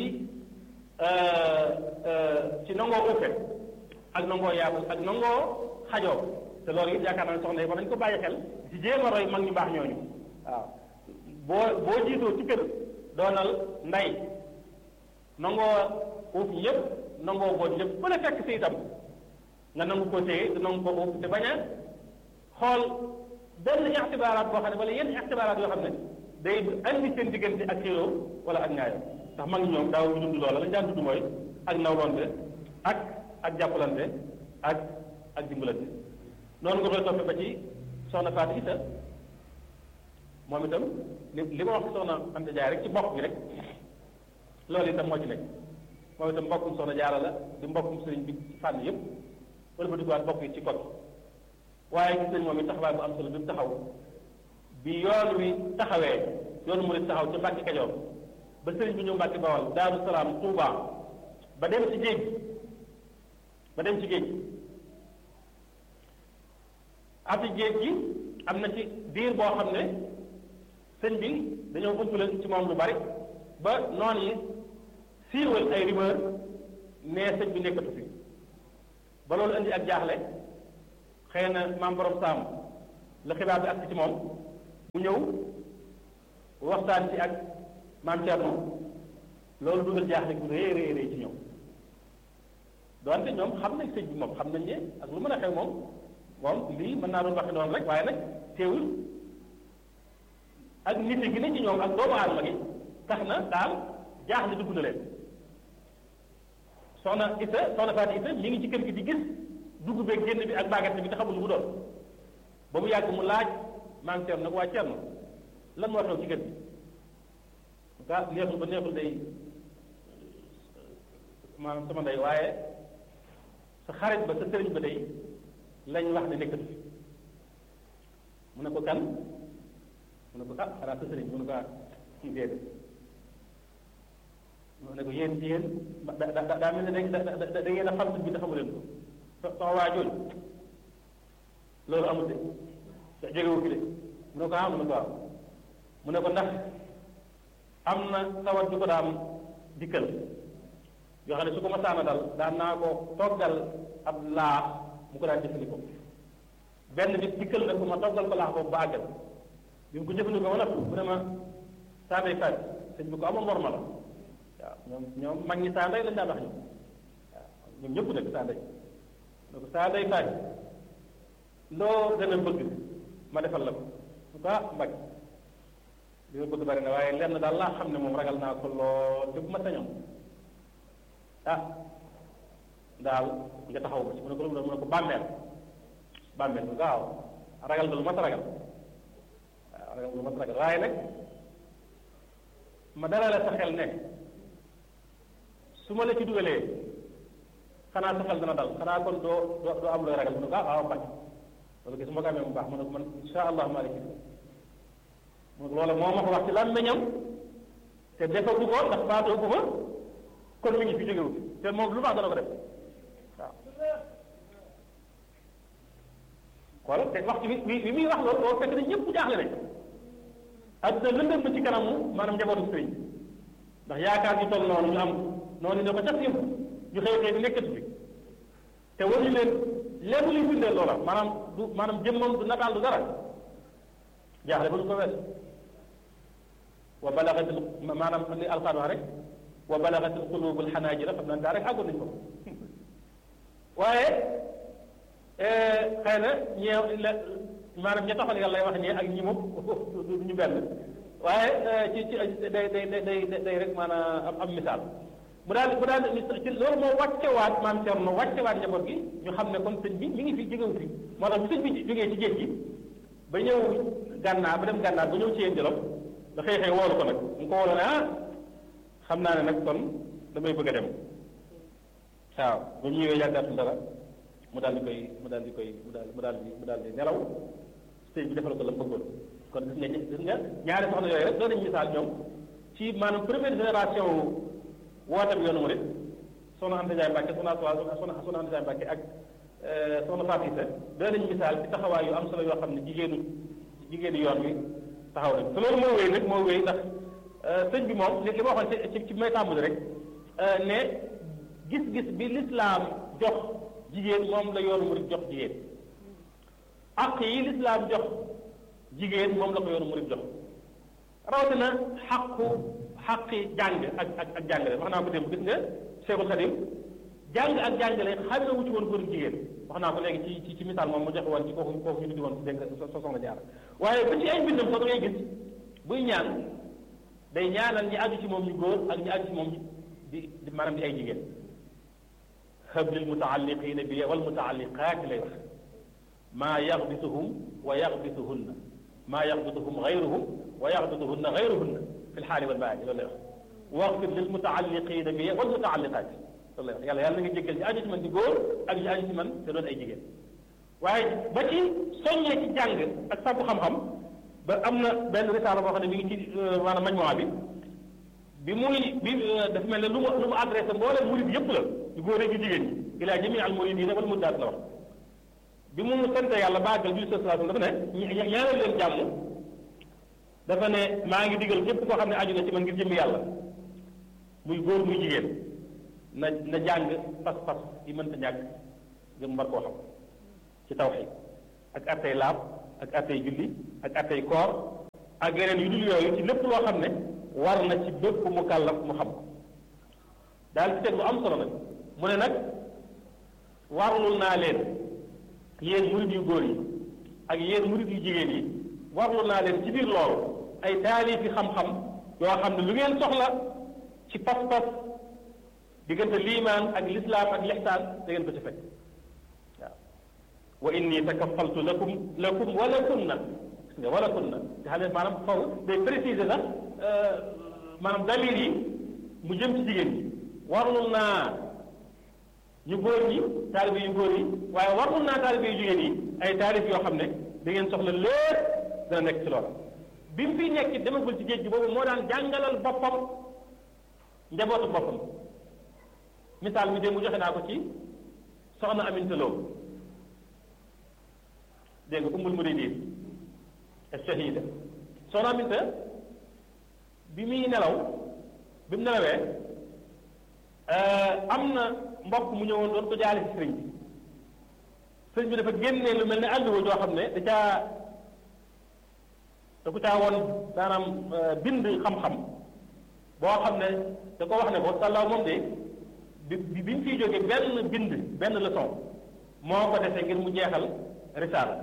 ci nangoo ufe ak nangoo yaatu ak nangoo xajoo te loolu it yaakaar naa ne soxna yi war nañu ko bàyyi xel ci jéem a roy mag ñu baax ñooñu waaw boo boo jiitoo ci kër doonal nday nangoo uuf ñëpp nangoo boot ñëpp bu la fekk si itam nga nangu ko téye te nangu ko uuf te bañ a xool benn ixtibaaraat boo xam ne wala yenn ixtibaaraat yoo xam ne day andi seen diggante ak xéeroo wala ak ñaayo ndax mag ñoom daaw ñu dund loola lañ daan dund mooy ak nawlonte ak ak jàppalante ak ak dimbalante noonu nga koy toppee ba ci soxna Fatou Issa moom itam li li ma wax soxna Anta Jaay rek ci mbokk gi rek loolu itam moo ci nekk moom itam mbokkum soxna Jaara la di mbokkum sëriñ bi ci fànn yëpp wala ba duggaat mbokk yi ci kot waaye gis nañ moom it taxawaay bu am solo bi mu taxaw bi yoon wi taxawee yoonu murid taxaw ci Mbàkke Kajoor ba sëriñ bi ñëw Mbàkke Bawal Daaru Salaam Tuuba ba dem ci géej ba dem ci géej ati géej gi am na ci diir boo xam ne sëñ bi dañoo umpale ci moom lu bari ba noon yi siiwal ay rumeur ne sëñ bi nekkatu fi ba loolu indi ak jaaxle xëy na maam borom saam la xibaar bi ak ci moom mu ñëw waxtaan ci ak maam Thierno loolu dugal jaaxle bu rëy rëy rëy ci ñoom doonte ñoom xam nañ sëñ bi moom xam nañ ne ak lu mën a xew moom moom lii mën naa doon waxe noonu rek waaye nag teewul ak nit gi ne ci ñoom ak doomu aadama gi tax na daal jaaxle dugg na leen soxna Issa soxna Fatou Issa mi ngi ci kër gi di gis dugg beeg génn bi ak baagante bi te xamul lu mu doon ba mu yàgg mu laaj maa ngi Thierno nag waa Thierno lan moo xew ci kër gi ah neexul ba neexul day maanaam sama ndey waaye sa xarit ba sa sëriñ ba day lañ wax ne nekkatu fi mu ne ko kan mu ne ko ah xanaa sa sëriñ mu ne ko ah déedéet mu ne ko yéen yéen da da daa mel ne da da da ngeen a xam bi te xamu leen ko sama waa jooju loolu amul de jógewu fi de mu ne ko ah mu ne ko waaw mu ne ko ndax am na tawat ju ko daam dikkal yoo xam ne su ko masaana dal daan naa ko toggal ab laax mu ko daan jëfandikoo benn bis dikkal na ko ma toggal ko laax boobu ba àggal bi mu ko jëfandikoo ba nag mu ne ma saa day faj sëñ bi ko amoon norma la waaw ñoom ñoom mag ñi saa ndey lañ daan wax ñoom waaw ñoom ñëpp nag saa ndey ne ko saa day faj loo gën a bëgg ma defal la ko su ko ah mbag li nga bëgg bari na waaye lenn daal laa xam ne moom ragal naa ko lool te bu ma sañoon ah daal nga taxaw ko ci mu ne ko lu mu ne ko bàmmeel bàmmeel bu gaaw ragal nga lu mat ragal waaw ragal nga lu mat ragal waaye nag ma dalale sa xel ne su ma la ci dugalee xanaa sa xel dana dal xanaa kon doo doo doo am looy ragal mu ne ko ah waaw mbàcc loolu gis ma ko amee bu baax mu ne ko man insha allah maaliki mu ne ko loola moo ma ko wax ci làmmiñam te defagu ko ndax faatoo ko fa kon mi ngi fi jógewu te moom lu baax dana ko def waaw xoolal te waxtu bi bi bi muy wax loolu boo fekk ne ñëpp jaaxle nañ adduna lëndëm na ci kanamu maanaam njabootu sëriñ ndax yaakaar ñu toll noonu ñu am noonu ne ko cas yëpp ñu xëy xëy di nekkatu fi te waruñu leen lépp luy firndeel loola maanaam du maanaam jëmmam du nataal du dara jaaxle ba du ko wees wa balagatil maanaam li alxaan wax rek wa balagatil qulubul xanaajira xam naa daa rek àggoon nañ ko waaye xëy na ñeew la maanaam ña taxal yàlla lay wax ñee ak ñi moom du ñu benn waaye ci ci day day day day rek maanaam am misaal mu daal mu daal ci loolu moo wàccewaat maam Thierno wàccewaat njaboot gi ñu xam ne kon sëñ bi mi ngi fi jógewu fi moo tax bu sëñ bi jógee ci géej gi ba ñëw gànnaar ba dem gànnaar ba ñëw ci yéen jolof da xëy xëy woolu ko nag mu ko woolu ne ah xam naa ne nag kon damay bëgg a dem waaw ba ñu ñëwee yàggaatul dara mu daal di koy mu daal di koy mu daal mu daal di mu daal di nelaw sëñ bi defal ko la mu bëggoon kon gis nga gis nga ñaari soxna yooyu rek doon nañu misaal ñoom ci maanaam première génération woote bi yoonu murid soxna Anta Ndiaye Mbacke soxna soxna soxna Anta Ndiaye Mbacke ak soxna Fatou Issa doon nañu misaal ci taxawaay yu am solo yoo xam ne jigéenu jigéenu yoon wi taxaw nañ te loolu moo wéy nag moo wéy ndax sëñ bi moom li li ma waxoon ci ci may tàmbali rek ne gis-gis bi lislaam jox jigéen moom la yoonu murid jox jigéen ak yi lislaam jox jigéen moom la ko yoonu murid jox rawatina xaqu xaqi jàng ak ak ak jàngale wax naa ko démb gis nga Cheikhul Khadim jàng ak jàngale xam na wuti woon góor jigéen wax naa ko léegi ci ci ci misaal moom mu joxe woon ci kooku kooku ñu tuddi woon dégg nga so soxna jaar waaye ba ci ay mbindam sax da ngay gis buy ñaan day ñaanal ñi aju ci moom ñu góor ak ñi aju ci moom di di maanaam di ay jigéen hab lil mutaalliqina bi wal mutaalliqaati lay wax maa yaxbituhum wa yaxbituhunna maa yaxbituhum gayruhum wa yaxbituhunna gayruhunna fi lxaali wal maali loolu lay wax waxfir lil mutaalliqina bi wal mutaalliqaati loolu lay wax yàlla yàlla na nga jéggal ñi aju ci man di góor ak ñi aju ci man te doon ay jigéen waaye ba ci soññee ci jàng ak sàkku xam-xam ba am na benn risaala boo xam ne mi ngi ci maanaam majmuwa bi bi muy bi dafa mel ne lu mu lu mu adressé mbooleem murid yëpp la yu góor ak yu jigéen ñi ilaa jamii al muridina wal muridaat la wax bi mu sant yàlla bàggal bi sallallahu alayhi wasallam dafa ne ñaanal leen jàmm dafa ne maa ngi digal képp koo xam ne aju na ci man ngir jëm yàlla muy góor muy jigéen na na jàng pas-pas yi mënta ñàkk ngëm war koo xam ci tawxiid ak attey laab ak attey julli ak attey koor ak yeneen yu dul yooyu ci lépp loo xam ne war na ci bépp mu kàllaf mu xam ko daal ci teg lu am solo nag mu ne nag warlul naa leen yéen murid yu góor yi ak yéen murid yu jigéen yi warlul naa leen ci biir loolu ay taalifi xam-xam yoo xam ne lu ngeen soxla ci pas-pas diggante liimaan ak lislaam ak lixsaan da ngeen ko ci fekk waaw wa inni takafaltu lakum lakum wala kunna gis nga wala kunna te xam ne maanaam faw day préciser sax maanaam dalil yi mu jëm ci jigéen ñi warlul naa ñu góor ñi taalibe yu góor yi waaye warlul naa taalibe yu jigéen yi ay taalif yoo xam ne da ngeen soxla lépp dana nekk ci loola bi mu fiy nekk demagul ci géej gi boobu moo daan jàngalal boppam njabootu boppam misaal mi démb joxe naa ko ci soxna Aminta Lo dégg nga ummul muridin as-shahida soxna Aminta bi muy nelaw bi mu nelawee am na mbokk mu ñëwoon doon ko jaale ci sëriñ bi sëriñ bi dafa génnee lu mel ne àlluwa joo xam ne da caa da ko caa woon maanaam bind xam-xam boo xam ne da ko wax ne ko sàllaaw moom de bi bi bi mu fiy jógee benn bind benn leçon moo ko defee ngir mu jeexal risaala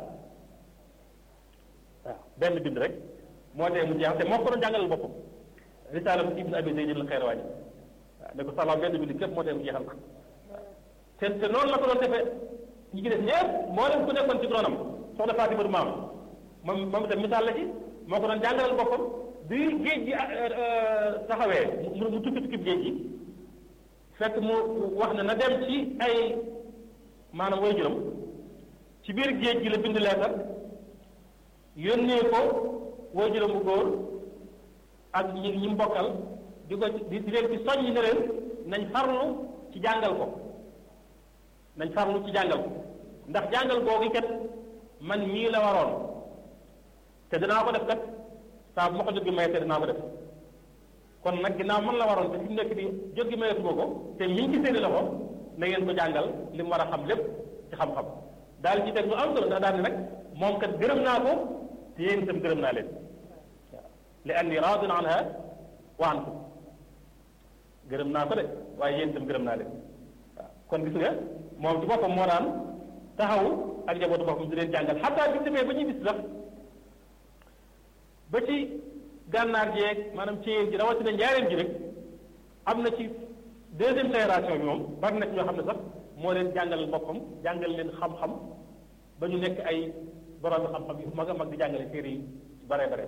waaw benn bind rek moo tee mu jeexal te moo ko doon jàngalal boppam risaala bu Ibn Abi Zayd al-Qayrawani waaw ne ko sàllaaw benn bind képp moo tee mu jeexal ko waaw te te noonu la ko doon defee ñi ci def ñëpp moo leen ku nekkoon ci ronam soxna Fatima du maam moom moom itam misaal la ci moo ko doon jàngalal boppam bi géej gi taxawee mu mu tukki tukki géej gi fekk mu wax ne na dem ci ay maanaam way juróom ci biir géej gi la bind leetar yónnee ko way juróom bu góor ak ñi ñi mbokkal di ko di di leen ci soññ ne leen nañ farlu ci jàngal ko nañ farlu ci jàngal ko ndax jàngal googu kat man mii la waroon te danaa ko def kat saa bu ma ko jot gi mayete dinaa ko def kon nag ginnaaw man la waroon te fi mu nekk di jot gi mayetuma ko te mi ngi ci seeni loxo na ngeen ko jàngal li mu war a xam lépp ci xam-xam daal ci teg lu am solo ndax daal ni nag moom kat gërëm naa ko te yéen itam gërëm naa leen waaw li anni raadin anha wa ankum gërëm naa ko de waaye yéen itam gërëm naa leen waaw kon gis nga moom ci boppam moo daan taxaw ak njabootu boppam di leen jàngal xataa bi demee ba ñuy bis sax ba ci gànnaar jeeg maanaam ci yéen ji rawatina njaareen ji rek am na ci deuxième génération bi moom bari na ci ñoo xam ne sax moo leen jàngal boppam jàngal leen xam-xam ba ñu nekk ay borom xam-xam yu mag a mag di jàngale téere yi bare bare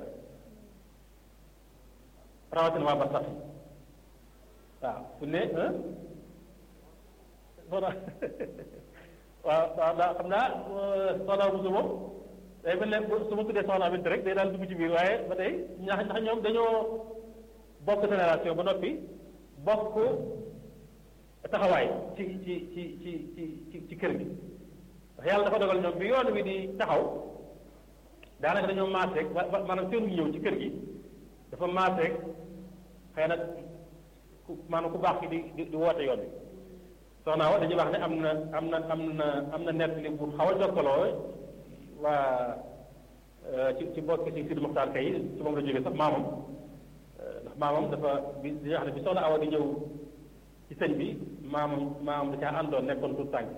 rawatina waa Barsax waaw fu ne soxna waaw waaw daa xam naa soxna Bousso moom day mel ne su ma tuddee soxna Aminta rek day daal dugg ci biir waaye ba tey ndax ndax ñoom dañoo bokk génération ba noppi bokk taxawaay ci ci ci ci ci ci kër gi ndax yàlla dafa dogal ñoom bi yoon wi di taxaw daanaka dañoo maas rek ba maanaam seenu ñëw ci kër gi dafa maas rek xëy na ku maanaam ku baax ki di di di woote yoon wi soxna wa dañuy wax ne am na am na am na am na nett li bu xaw a jokkaloo waa ci ci bokk ci Sidi Moxtaar kay ci moom la jógee sax maamam ndax maamam dafa bi di wax ne bi soxna Awa di ñëw ci sëñ bi maamam maamam da caa àndoon nekkoon tout tànk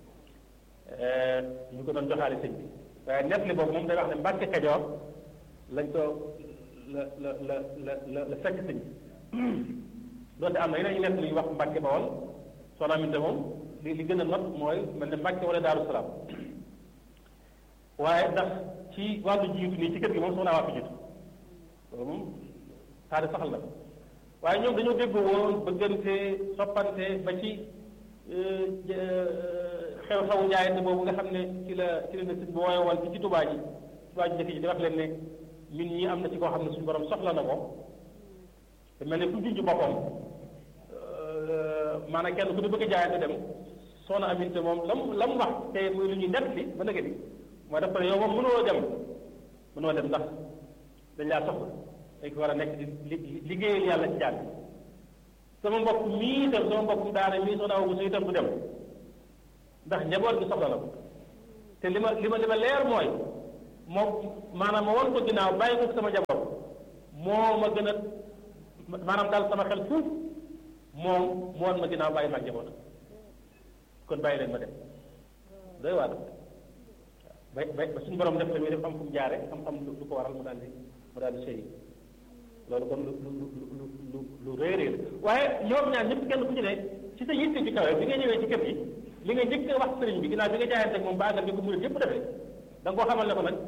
ñu ko doon joxaale sëñ bi waaye nett li boobu moom day wax ne Mbàkke Kajoor lañ ko la la la la la la fekk sëñ bi doonte am na yeneen nett li wax Mbàkke Bawol soxna Aminta moom li li gën a not mooy mel ne Mbàkke wala Daaru Salaam waaye ndax ci wàllu jiitu nii ci kër gi moom soxna waa fi jiitu loolu moom taari saxal na waaye ñoom dañoo dégg woon bëggante soppante ba ci xew-xewu njaayante boobu nga xam ne ci la ci la ne sëñ bi wooye woon ci ci Tuubaa ji Tuubaa ji njëkk ji di wax leen ne ñun ñi am na ci koo xam ne suñu borom soxla na ko te mel ne ku junj boppam maanaam kenn ku ne bëgg a jaayante dem soxna Aminta moom lam la mu wax te muy lu ñuy nett li ba nëgë ni mooy dafa ne yow moom mënoo dem mënoo dem ndax dañ laa soxla dañ ko war a nekk di liggéeyal yàlla ci jàng sama mbokk mii itam sama mbokk daara mii soxna Awa Bousso itam du dem ndax njaboot gi soxla na ko te li ma li ma li ma leer mooy moom maanaam ma won ko ginnaaw bàyyi ko sama njaboot moo ma gën a maanaam daal sama xel fuuf moom mu won ma ginnaaw bàyyi ma ak njaboot kon bàyyi leen ma dem doy waar ba ba ba suñu borom def tamit def am fu mu jaare xam-xam lu ko waral mu daal di mu daal di sëy loolu kon lu lu lu lu lu réeréer waaye ñoom ñaar ñëpp kenn ku ci ne ci sa yitte ci kawe bi nga ñëwee ci kër gi li nga njëkk a wax sëriñ bi ginnaaw bi nga jaayante ak moom baagal bi ko murid yëpp defee da nga koo xamal ne ko nag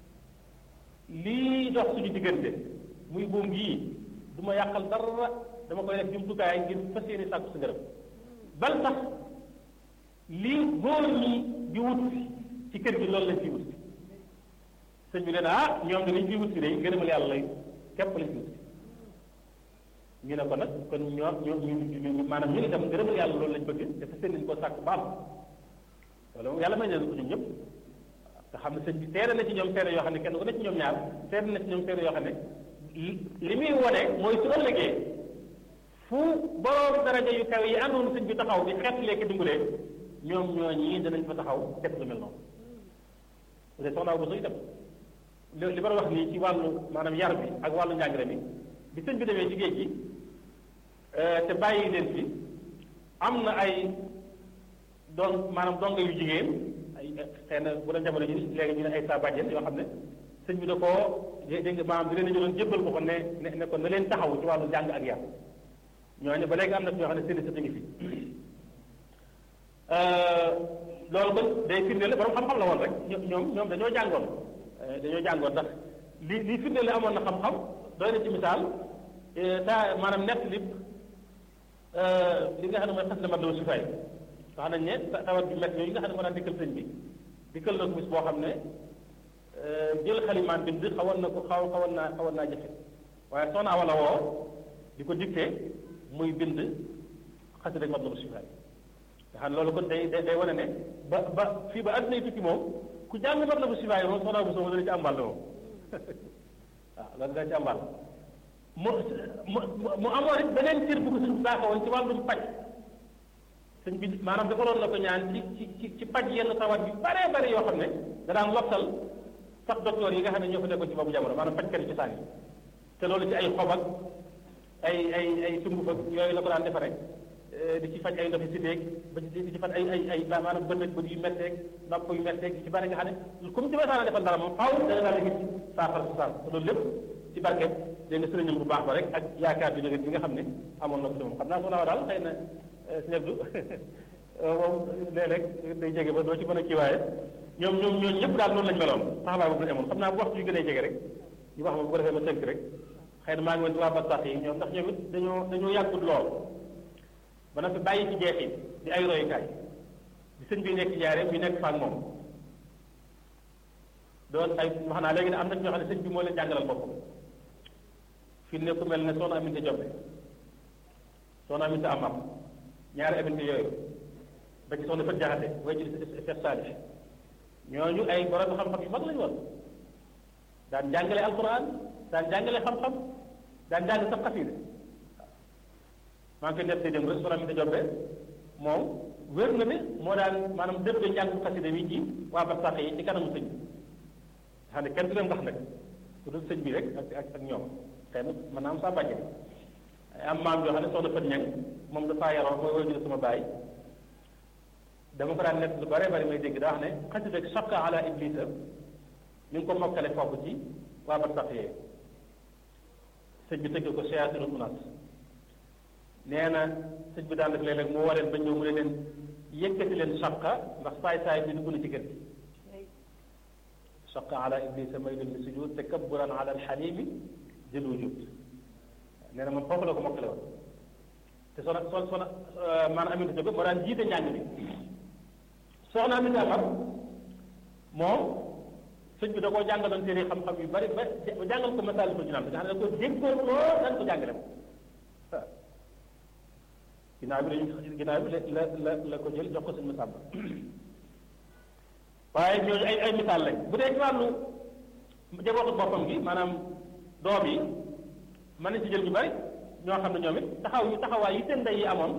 lii dox suñu diggante muy buum gii du ma yàqal dara dama koy def jumtukaay ngir fas yéene sàkku sa ngërëm bal sax lii góor ñi di wut ci kër gi loolu lañ ciy wut sëñ bi nee na ah ñoom de liñ ciy wut si day ngërëmal yàlla lay képp lañ ciy wut ñu ne ko nag kon ñoo ñoo ñu maanaam ñu itam ngërëmal yàlla loolu lañ bëgg te fas yéene koo sàkk baal loolu moom yàlla may na ko ñun ñëpp nga xam ne sëñ bi seede na ci ñoom seede yoo xam ne kenn ku ne ci ñoom ñaar seede na ci ñoom seede yoo xam ne li muy wone mooy su ëllëgee fu borom daraja yu kaw yi àndoon sëñ bi taxaw di xeet lekki dungulee ñoom ñoo ñii danañ fa taxaw def lu mel noonu te soxna Awa Bousso itam li ma wax nii ci wàllu maanaam yar bi ak wàllu njàngale mi bi sëñ bi demee ci géej gi te bàyyi leen fi am na ay doon maanaam donga yu jigéen ay xëy na bu doon jamono ji léegi ñu ne ay saa bàjjen yoo xam ne sëñ bi da koo dégg nga maanaam di leen jëloon jébbal ko ko ne ne ne ko na leen taxaw ci wàllu njàng ak yar ñooñu ba léegi am na fi ñoo xam ne seen i sët ngi fi loolu kon day firndeel borom xam-xam la woon rek ñoom ñoom dañoo jàngoon dañoo jàngoon ndax li li firndeel amoon na xam-xam doy na ci misaal saa maanaam nett li li nga xam ne mooy xas na mat la sufaay wax nañ ne tawat bi métti yooyu nga xam ne moo daan dikkal sëñ bi dikkal na ko bis boo xam ne jël xalimaan bind xawoon na ko xaw xawoon naa xawoon naa jafe waaye soxna wala woo di ko dicté muy bind xasida mat la sufaay nga xam ne loolu kon day day day wane ne ba ba fii ba àdduna yi tukki moom ku jàng mat la bu sibaay moom soxna bu soxna dana ci àmbal moom waaw loolu dana ci àmbal mu mu mu amoon it beneen cër bu ko suñ baaxoon ci wàllum paj sëñ bi maanaam defaloon na ko ñaan ci ci ci paj yenn tawat bi bare bare yoo xam ne da daan lottal sax docteur yi nga xam ne ñoo fa nekkoon ci boobu jamono maanaam pajkat yi ci sànni te loolu ci ay xob ak ay ay ay sunguf ak yooyu la ko daan defaree di ci faj ay ndoxi si déeg ba ci di ci faj ay ay ay maanaam bët ak bët yu metteeg nopp yu metteeg di ci bari nga xam ne comme ci weesaana defal dara moom faaw da nga daal di gis saafara si saafara loolu lépp ci barke dégg nga sëriñam bu baax ba rek ak yaakaar bi nga bi nga xam ne amoon na ko ci moom xam naa su naaw daal xëy na si ñebdu moom léeg-léeg day jege ba doo ci mën a kii waaye ñoom ñoom ñooñu ñëpp daal noonu lañ meloon taxawaay boobu lañ amoon xam naa bu waxtu yu gën a jege rek ñu wax ma bu ko defee ma tënk rek xëy na maa ngi woon ci waa Barsàq yi ñoom ndax ñoom it dañoo dañoo yàggut lool ba na fi bàyyi ci jeexit di ay royukaay di sëñ bi nekk jaaree bi nekk faak moom doon ay wax naa léegi ne am na ñoo xam ne sëñ bi moo leen jàngalal boppam fi ne ku mel ne soxna Aminta Jobbe soxna Aminta Amar ñaari Aminta yooyu ba ci soxna Fat Jaxate way ci Cheikh Salih ñooñu ay borom xam-xam yu mag lañu woon daan jàngale alquran daan jàngale xam-xam daan jàng sax xasida maa ngi koy def dem rek soxna Aminta Jobbe moom wér na ne moo daan maanaam def de njàng xasida wi ci waa Barsàq yi ci kanamu sëñ bi xam ne kenn du leen wax nag ku dul sëñ bi rek ak ak ak ñoom xëy na mën naa am saa bàjje am maam yoo xam ne soxna Fat Ñang moom dafaa yaroo mooy woy jël sama baay dama ko daan nekk lu bare bari may dégg daa wax ne xasida shaqqa ala iblisa mi ngi ko mokkale foofu ci waa Barsàq yee sëñ bi tëgg ko shayatinul unas nee na sëñ bi daan def léeg-léeg moo wareen ba ñëw mu ne leen yëkkati leen shaqqa ndax saay-saay bi dugg na ci kër gi shaqqa ala iblisa maylun li sujud takabburan ala alxalimi jël wujud nee na moom foofu la ko mokkale woon te soxna so soxna maanaam Aminta Jobbe moo daan jiite njàng bi soxna Aminta Amar moom sëñ bi da koo jàngaloon téere xam-xam yu bari ba jàngal ko masal ko jinaan nga xam ne da ko déggoon lool daan ko jàngale moom waaw ginnaaw bi dañu ginnaaw bi la la la ko jël jox ko sëñ Masamba waaye ñooñu ay ay misaal lañ bu dee ci wàllu jabootu boppam gi maanaam doom yi mën nañ ci jël ñu bari ñoo xam ne ñoom it taxaw yu taxawaay yi seen ndey yi amoon